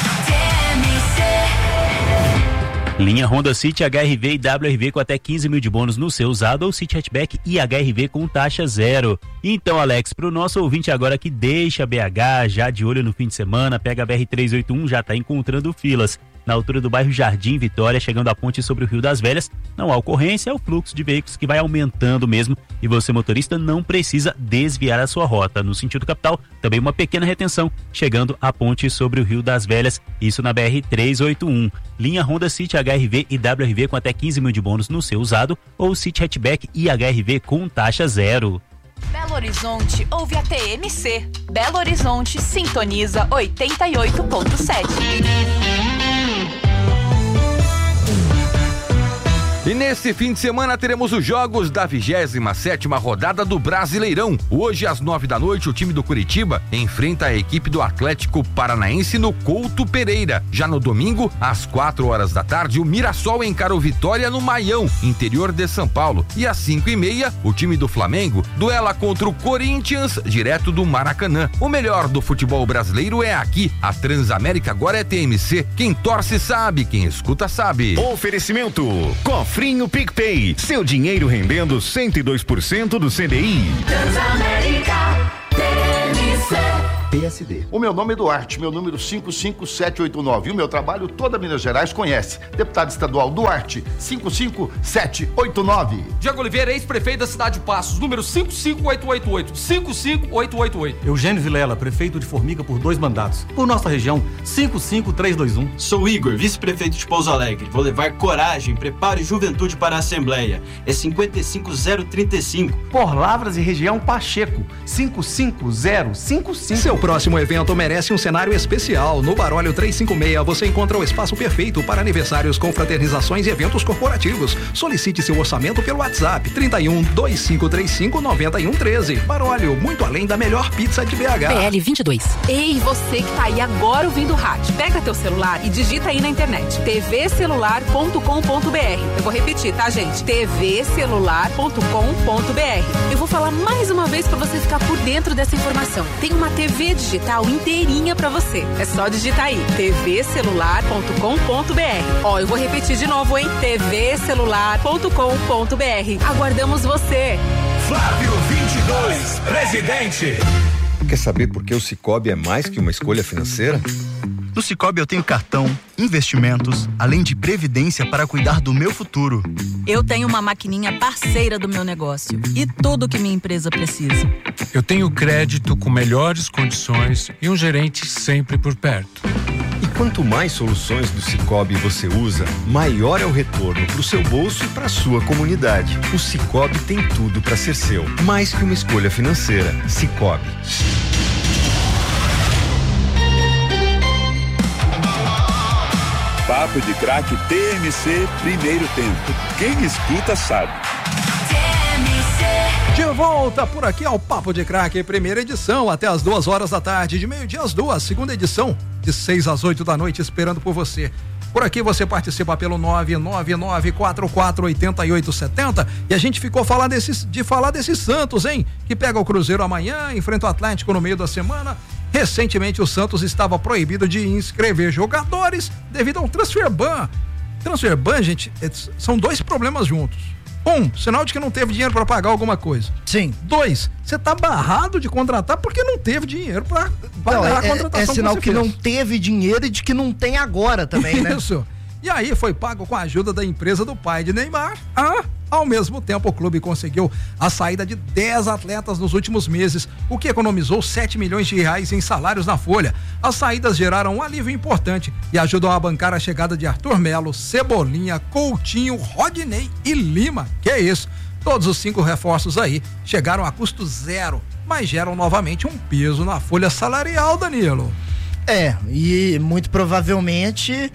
Linha Honda City, H R V e W R V com até quinze mil de bônus no seu usado ou City Hatchback e H R V com taxa zero. Então, Alex, pro nosso ouvinte agora que deixa B H, já de olho no fim de semana, pega a B R trezentos e oitenta e um, já tá encontrando filas. Na altura do bairro Jardim Vitória, chegando à ponte sobre o Rio das Velhas, não há ocorrência, é o fluxo de veículos que vai aumentando mesmo e você, motorista, não precisa desviar a sua rota. No sentido capital, também uma pequena retenção, chegando à ponte sobre o Rio das Velhas, isso na B R trezentos e oitenta e um. Linha Honda City, H R V e W R V com até quinze mil de bônus no seu usado ou City Hatchback e H R V com taxa zero. Belo Horizonte ouve a T M C. Belo Horizonte sintoniza oitenta e oito ponto sete. E nesse fim de semana teremos os jogos da vigésima sétima rodada do Brasileirão. Hoje, às nove da noite, o time do Curitiba enfrenta a equipe do Atlético Paranaense no Couto Pereira. Já no domingo, às quatro horas da tarde, o Mirassol encara o Vitória no Maião, interior de São Paulo. E às cinco e meia, o time do Flamengo duela contra o Corinthians, direto do Maracanã. O melhor do futebol brasileiro é aqui. A Transamérica agora é T M C. Quem torce sabe, quem escuta sabe. Oferecimento Cofrinho PicPay, seu dinheiro rendendo cento e dois por cento do C D I. Transamérica, T M C. P S D. O meu nome é Duarte, meu número cinco cinco sete oito nove. E o meu trabalho toda Minas Gerais conhece. Deputado estadual Duarte, cinco cinco sete oito nove. Diego Oliveira, ex-prefeito da cidade de Passos, número cinco cinco oito oito oito. cinco cinco oito oito oito. Eugênio Vilela, prefeito de Formiga por dois mandatos. Por nossa região, cinco cinco três dois um. Sou Igor, vice-prefeito de Pouso Alegre. Vou levar coragem, preparo e juventude para a Assembleia. É cinquenta e cinco zero trinta e cinco. Por Lavras e região Pacheco, cinco cinco zero cinco cinco. Seu próximo evento merece um cenário especial. No Baróleo trezentos e cinquenta e seis você encontra o espaço perfeito para aniversários, confraternizações e eventos corporativos. Solicite seu orçamento pelo WhatsApp trinta e um, dois cinco três cinco, nove um um três. Baróleo, muito além da melhor pizza de B H. P L vinte e dois. Ei, você que tá aí agora ouvindo o rádio, pega teu celular e digita aí na internet t v celular ponto com ponto b r. Eu vou repetir, tá, gente? t v celular ponto com ponto b r. Eu vou falar mais uma vez para você ficar por dentro dessa informação. Tem uma T V digital inteirinha pra você. É só digitar aí t v celular ponto com ponto b r. Ó, eu vou repetir de novo, hein? t v celular ponto com ponto b r. Aguardamos você. Flávio vinte e dois, presidente. Quer saber por que o Sicoob é mais que uma escolha financeira? No Sicoob eu tenho cartão, investimentos, além de previdência para cuidar do meu futuro. Eu tenho uma maquininha parceira do meu negócio e tudo que minha empresa precisa. Eu tenho crédito com melhores condições e um gerente sempre por perto. E quanto mais soluções do Sicoob você usa, maior é o retorno para o seu bolso e para a sua comunidade. O Sicoob tem tudo para ser seu, mais que uma escolha financeira. Sicoob. Papo de Craque T M C, primeiro tempo. Quem escuta sabe. De volta por aqui ao Papo de Craque, primeira edição, até as duas horas da tarde, de meio-dia às duas, segunda edição, de seis às oito da noite, esperando por você. Por aqui você participa pelo nove nove nove quatro quatro oito oito sete zero e a gente ficou falar desses, de falar desses Santos, hein? Que pega o Cruzeiro amanhã, enfrenta o Atlético no meio da semana. Recentemente o Santos estava proibido de inscrever jogadores devido a um transfer ban. Transfer ban, gente, são dois problemas juntos. Um, sinal de que não teve dinheiro para pagar alguma coisa. Sim. Dois, você tá barrado de contratar porque não teve dinheiro para pagar não, é, a contratação. É, é sinal que, que fez. Não teve dinheiro e de que não tem agora também, né? Isso. E aí foi pago com a ajuda da empresa do pai de Neymar. Ah, ao mesmo tempo o clube conseguiu a saída de dez atletas nos últimos meses, o que economizou sete milhões de reais em salários na folha. As saídas geraram um alívio importante e ajudam a bancar a chegada de Arthur Melo, Cebolinha, Coutinho, Rodinei e Lima. Que é isso? Todos os cinco reforços aí chegaram a custo zero, mas geram novamente um peso na folha salarial, Danilo. É, e muito provavelmente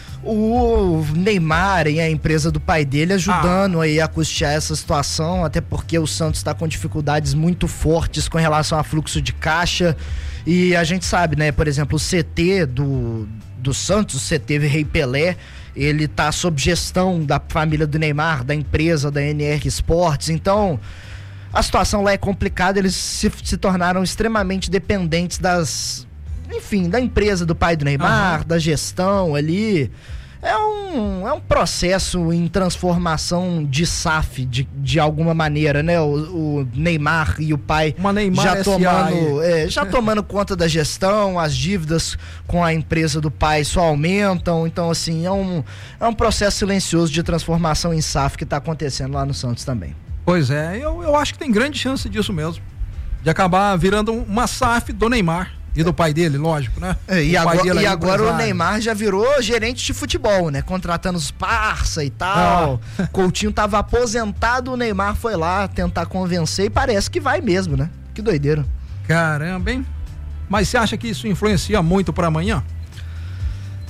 o Neymar e a empresa do pai dele ajudando ah. aí a custear essa situação, até porque o Santos está com dificuldades muito fortes com relação a fluxo de caixa, e a gente sabe, né, por exemplo, o C T do, do Santos, o C T Rei Pelé, ele tá sob gestão da família do Neymar, da empresa, da N R Esportes, então a situação lá é complicada, eles se, se tornaram extremamente dependentes das... enfim, da empresa do pai do Neymar, uhum. da gestão ali. É um, é um processo em transformação de S A F, de, de alguma maneira, né? O, o Neymar e o pai Uma Neymar já tomando, é, já tomando conta da gestão, as dívidas com a empresa do pai só aumentam. Então, assim, é um, é um processo silencioso de transformação em S A F que está acontecendo lá no Santos também. Pois é, eu, eu acho que tem grande chance disso mesmo, de acabar virando uma S A F do Neymar. E do pai dele, lógico, né? É, e agora, e agora o Neymar já virou gerente de futebol, né? Contratando os parça e tal. Ah. Coutinho tava aposentado, o Neymar foi lá tentar convencer e parece que vai mesmo, né? Que doideira. Caramba, hein? Mas você acha que isso influencia muito pra amanhã?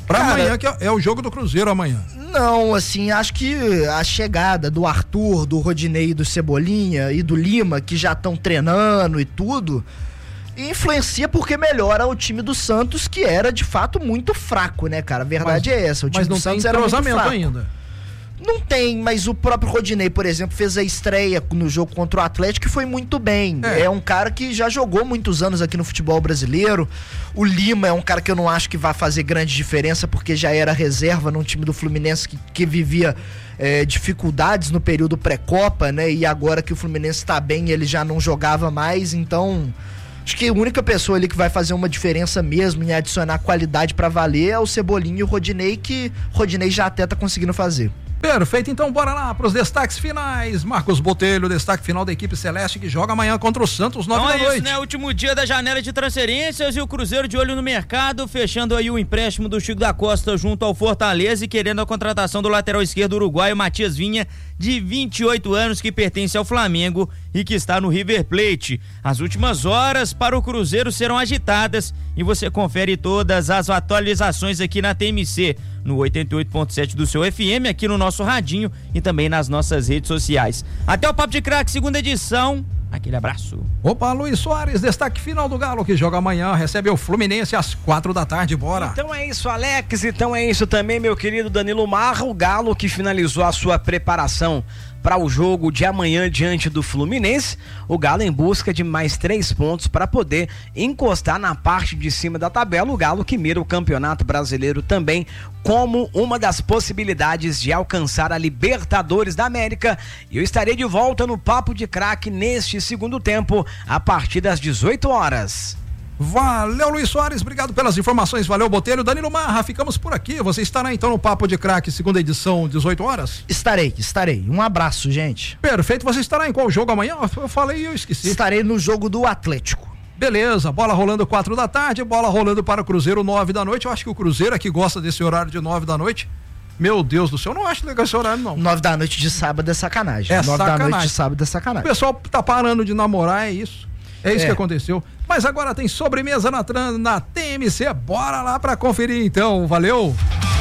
Pra Cara, amanhã, que é, é o jogo do Cruzeiro amanhã. Não, assim, acho que a chegada do Arthur, do Rodinei, do Cebolinha e do Lima, que já estão treinando e tudo, influencia porque melhora o time do Santos, que era de fato muito fraco, né, cara? A verdade mas, é essa. O time mas não do Santos tem era muito fraco ainda. Não tem, mas o próprio Rodinei, por exemplo, fez a estreia no jogo contra o Atlético e foi muito bem. É. é um cara que já jogou muitos anos aqui no futebol brasileiro. O Lima é um cara que eu não acho que vai fazer grande diferença, porque já era reserva num time do Fluminense que, que vivia é, dificuldades no período pré-copa, né? E agora que o Fluminense tá bem, ele já não jogava mais, então... Acho que a única pessoa ali que vai fazer uma diferença mesmo em adicionar qualidade pra valer é o Cebolinha e o Rodinei, que o Rodinei já até tá conseguindo fazer. Perfeito, então bora lá para os destaques finais. Marcos Botelho, destaque final da equipe celeste que joga amanhã contra o Santos, nove então da é noite. Isso, né? Último dia da janela de transferências e o Cruzeiro de olho no mercado, fechando aí o empréstimo do Chico da Costa junto ao Fortaleza e querendo a contratação do lateral esquerdo uruguaio Matias Vinha, de vinte e oito anos, que pertence ao Flamengo e que está no River Plate. As últimas horas para o Cruzeiro serão agitadas e você confere todas as atualizações aqui na T M C, no oitenta e oito ponto sete do seu F M, aqui no nosso radinho e também nas nossas redes sociais. Até o Papo de Craque, segunda edição. Aquele abraço. Opa, Luiz Soares, destaque final do Galo, que joga amanhã, recebe o Fluminense às quatro da tarde, bora. Então é isso, Alex, então é isso também, meu querido Danilo Marra, o Galo que finalizou a sua preparação para o jogo de amanhã diante do Fluminense, o Galo em busca de mais três pontos para poder encostar na parte de cima da tabela, o Galo que mira o Campeonato Brasileiro também como uma das possibilidades de alcançar a Libertadores da América. E eu estarei de volta no Papo de Craque neste segundo tempo, a partir das dezoito horas. Valeu, Luiz Soares, obrigado pelas informações, valeu, Botelho. Danilo Marra, ficamos por aqui, você estará então no Papo de Craque, segunda edição, dezoito horas? Estarei, estarei, um abraço, gente. Perfeito, você estará em qual jogo amanhã? Eu falei e eu esqueci. Estarei no jogo do Atlético. Beleza, bola rolando quatro da tarde, bola rolando para o Cruzeiro nove da noite, eu acho que o Cruzeiro aqui gosta desse horário de nove da noite. Meu Deus do céu, eu não acho legal esse horário, não. Nove da noite de sábado é sacanagem. É nove sacanagem. da noite de sábado é sacanagem. O pessoal tá parando de namorar, é isso. É isso é. que aconteceu. Mas agora tem sobremesa na, na T M C. Bora lá pra conferir então. Valeu!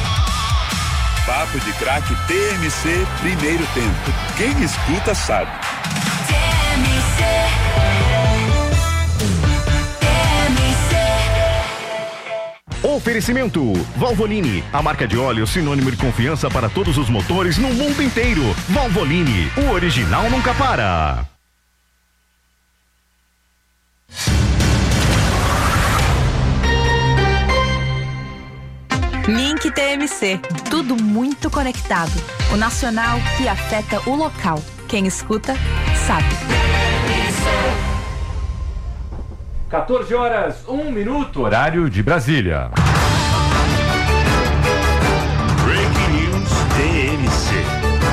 Papo de Craque T M C, primeiro tempo. Quem escuta sabe. T M C. T M C. Oferecimento Valvoline, a marca de óleo sinônimo de confiança para todos os motores no mundo inteiro. Valvoline, o original nunca para. Link T M C, tudo muito conectado. O nacional que afeta o local. Quem escuta, sabe. quatorze horas, um minuto, horário de Brasília. Breaking News T M C.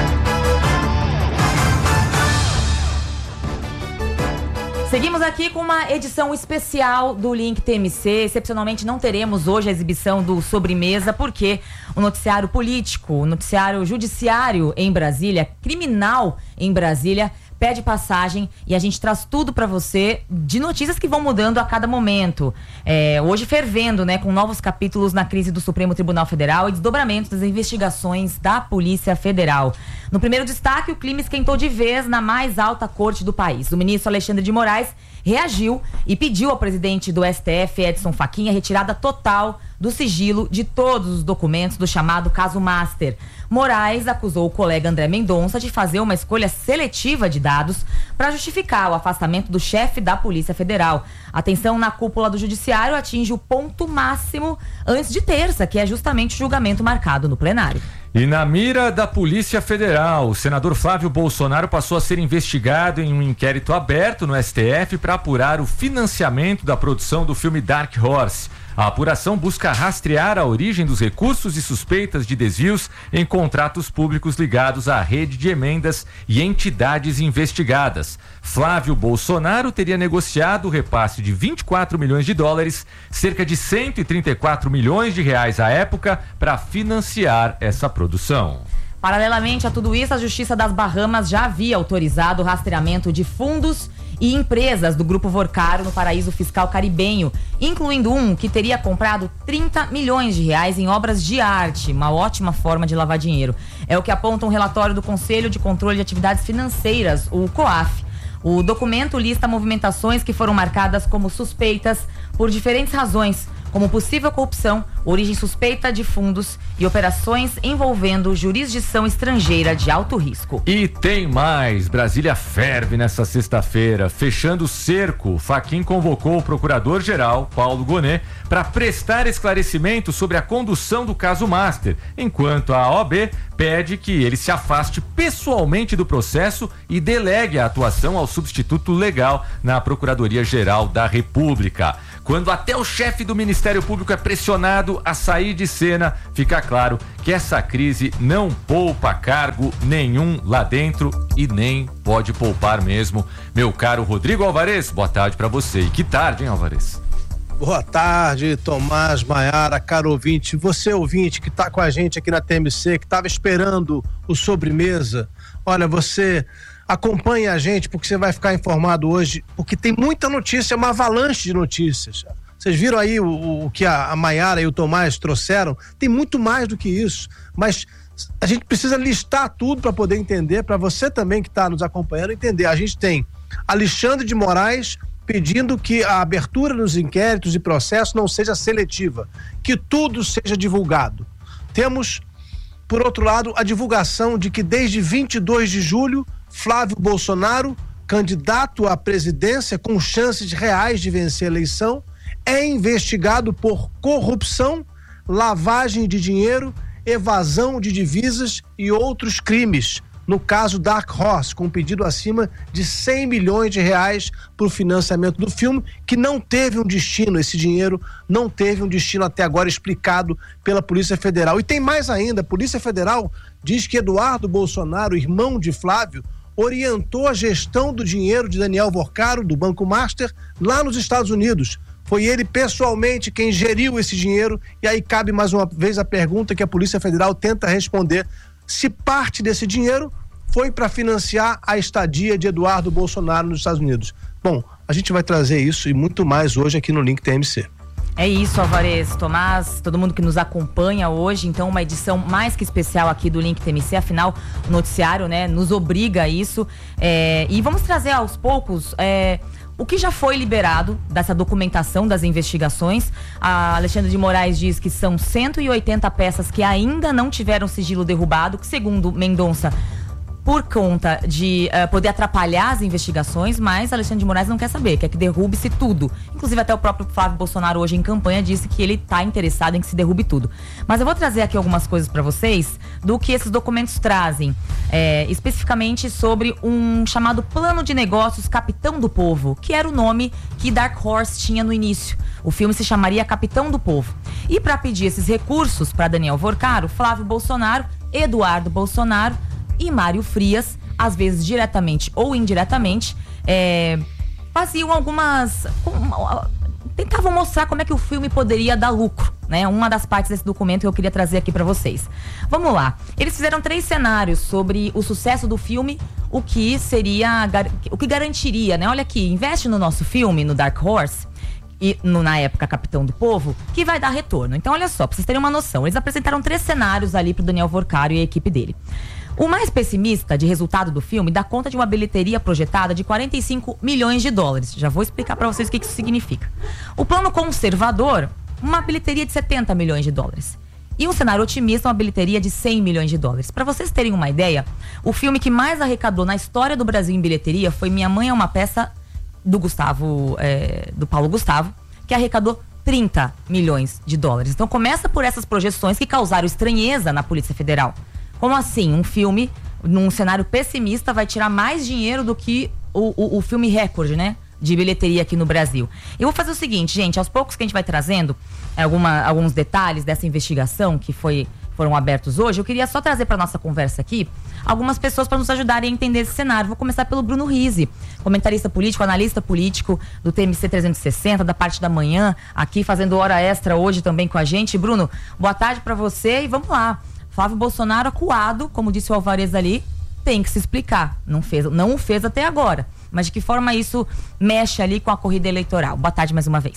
Seguimos aqui com uma edição especial do Link T M C. Excepcionalmente não teremos hoje a exibição do Sobremesa, porque o noticiário político, o noticiário judiciário em Brasília, criminal em Brasília, pede passagem e a gente traz tudo pra você de notícias que vão mudando a cada momento. É, hoje fervendo, né, com novos capítulos na crise do Supremo Tribunal Federal e desdobramentos das investigações da Polícia Federal. No primeiro destaque, o clima esquentou de vez na mais alta corte do país. O ministro Alexandre de Moraes reagiu e pediu ao presidente do S T F, Edson Fachin, a retirada total do sigilo de todos os documentos do chamado caso Master. Moraes acusou o colega André Mendonça de fazer uma escolha seletiva de dados para justificar o afastamento do chefe da Polícia Federal. A tensão na cúpula do Judiciário atinge o ponto máximo antes de terça, que é justamente o julgamento marcado no plenário. E na mira da Polícia Federal, o senador Flávio Bolsonaro passou a ser investigado em um inquérito aberto no S T F para apurar o financiamento da produção do filme Dark Horse. A apuração busca rastrear a origem dos recursos e suspeitas de desvios em contratos públicos ligados à rede de emendas e entidades investigadas. Flávio Bolsonaro teria negociado o repasse de vinte e quatro milhões de dólares, cerca de cento e trinta e quatro milhões de reais à época, para financiar essa produção. Paralelamente a tudo isso, a Justiça das Bahamas já havia autorizado o rastreamento de fundos e empresas do Grupo Vorcaro no paraíso fiscal caribenho, incluindo um que teria comprado trinta milhões de reais em obras de arte, uma ótima forma de lavar dinheiro. É o que aponta um relatório do Conselho de Controle de Atividades Financeiras, o COAF. O documento lista movimentações que foram marcadas como suspeitas por diferentes razões, como possível corrupção, origem suspeita de fundos e operações envolvendo jurisdição estrangeira de alto risco. E tem mais. Brasília ferve nessa sexta-feira. Fechando o cerco, Fachin convocou o procurador-geral, Paulo Gonet, para prestar esclarecimento sobre a condução do caso Master, enquanto a O A B pede que ele se afaste pessoalmente do processo e delegue a atuação ao substituto legal na Procuradoria-Geral da República. Quando até o chefe do Ministério Público é pressionado a sair de cena, fica claro que essa crise não poupa cargo nenhum lá dentro e nem pode poupar mesmo. Meu caro Rodrigo Alvarez, boa tarde pra você. E que tarde, hein, Alvarez? Boa tarde, Tomás, Maiara, caro ouvinte. Você, ouvinte, que tá com a gente aqui na T M C, que tava esperando o Sobremesa. Olha, você acompanhe a gente porque você vai ficar informado hoje, porque tem muita notícia, uma avalanche de notícias. Vocês viram aí o, o que a, a Maiara e o Tomás trouxeram? Tem muito mais do que isso, mas a gente precisa listar tudo para poder entender, para você também que está nos acompanhando entender. A gente tem Alexandre de Moraes pedindo que a abertura nos inquéritos e processos não seja seletiva, que tudo seja divulgado. Temos, por outro lado, a divulgação de que desde vinte e dois de julho, Flávio Bolsonaro, candidato à presidência com chances reais de vencer a eleição, é investigado por corrupção, lavagem de dinheiro, evasão de divisas e outros crimes. No caso Dark Horse, com um pedido acima de cem milhões de reais para o financiamento do filme, que não teve um destino, esse dinheiro não teve um destino até agora explicado pela Polícia Federal. E tem mais ainda, a Polícia Federal diz que Eduardo Bolsonaro, irmão de Flávio, orientou a gestão do dinheiro de Daniel Vorcaro, do Banco Master, lá nos Estados Unidos. Foi ele pessoalmente quem geriu esse dinheiro, e aí cabe mais uma vez a pergunta que a Polícia Federal tenta responder: se parte desse dinheiro foi para financiar a estadia de Eduardo Bolsonaro nos Estados Unidos. Bom, a gente vai trazer isso e muito mais hoje aqui no Link T M C. É isso, Alvarez, Tomás, todo mundo que nos acompanha hoje, então uma edição mais que especial aqui do Link T M C, afinal o noticiário, né, nos obriga a isso, é, e vamos trazer aos poucos é, o que já foi liberado dessa documentação das investigações. A Alexandre de Moraes diz que são cento e oitenta peças que ainda não tiveram sigilo derrubado, que segundo Mendonça, por conta de uh, poder atrapalhar as investigações, mas Alexandre de Moraes não quer saber, quer que derrube-se tudo. Inclusive até o próprio Flávio Bolsonaro hoje em campanha disse que ele está interessado em que se derrube tudo. Mas eu vou trazer aqui algumas coisas para vocês do que esses documentos trazem, é, especificamente sobre um chamado Plano de Negócios Capitão do Povo, que era o nome que Dark Horse tinha no início. O filme se chamaria Capitão do Povo. E para pedir esses recursos para Daniel Vorcaro, Flávio Bolsonaro, Eduardo Bolsonaro e Mário Frias, às vezes diretamente ou indiretamente, é, faziam algumas... Um, tentavam mostrar como é que o filme poderia dar lucro, né? Uma das partes desse documento que eu queria trazer aqui para vocês. Vamos lá. Eles fizeram três cenários sobre o sucesso do filme, o que seria... o que garantiria, né? Olha aqui, investe no nosso filme, no Dark Horse, e no, na época Capitão do Povo, que vai dar retorno. Então olha só, pra vocês terem uma noção, eles apresentaram três cenários ali pro Daniel Vorcaro e a equipe dele. O mais pessimista de resultado do filme dá conta de uma bilheteria projetada de quarenta e cinco milhões de dólares. Já vou explicar para vocês o que isso significa. O plano conservador, uma bilheteria de setenta milhões de dólares. E um cenário otimista, uma bilheteria de cem milhões de dólares. Para vocês terem uma ideia, o filme que mais arrecadou na história do Brasil em bilheteria foi Minha Mãe é uma Peça, do Gustavo, é, do Paulo Gustavo, que arrecadou trinta milhões de dólares. Então começa por essas projeções que causaram estranheza na Polícia Federal. Como assim? Um filme, num cenário pessimista, vai tirar mais dinheiro do que o, o, o filme recorde, né? De bilheteria aqui no Brasil. Eu vou fazer o seguinte, gente, aos poucos que a gente vai trazendo alguma, alguns detalhes dessa investigação que foi, foram abertos hoje, eu queria só trazer para nossa conversa aqui algumas pessoas para nos ajudarem a entender esse cenário. Vou começar pelo Bruno Rizzi, comentarista político, analista político do T M C trezentos e sessenta, da parte da manhã, aqui fazendo hora extra hoje também com a gente. Bruno, boa tarde para você e vamos lá. Flávio Bolsonaro acuado, como disse o Alvarez ali, tem que se explicar. Não fez, não o fez até agora. mas de que forma isso mexe ali com a corrida eleitoral? Boa tarde mais uma vez.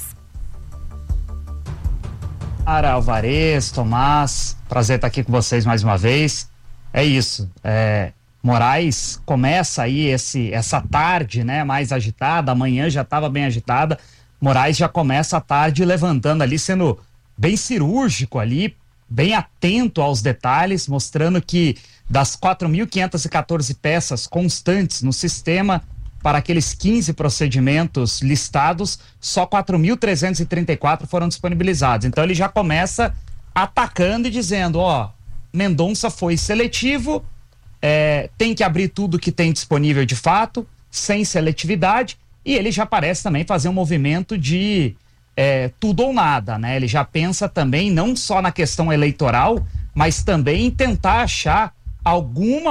Ara, Alvarez, Tomás, prazer estar aqui com vocês mais uma vez. É isso, é, Moraes começa aí esse, essa tarde, né, mais agitada, amanhã já estava bem agitada, Moraes já começa a tarde levantando ali, sendo bem cirúrgico ali, bem atento aos detalhes, mostrando que das quatro mil quinhentas e quatorze peças constantes no sistema, para aqueles quinze procedimentos listados, só quatro mil trezentos e trinta e quatro foram disponibilizados. Então ele já começa atacando e dizendo, ó, Mendonça foi seletivo, é, tem que abrir tudo que tem disponível de fato, sem seletividade, e ele já parece também fazer um movimento de é, tudo ou nada, né? Ele já pensa também não só na questão eleitoral, mas também em tentar achar alguma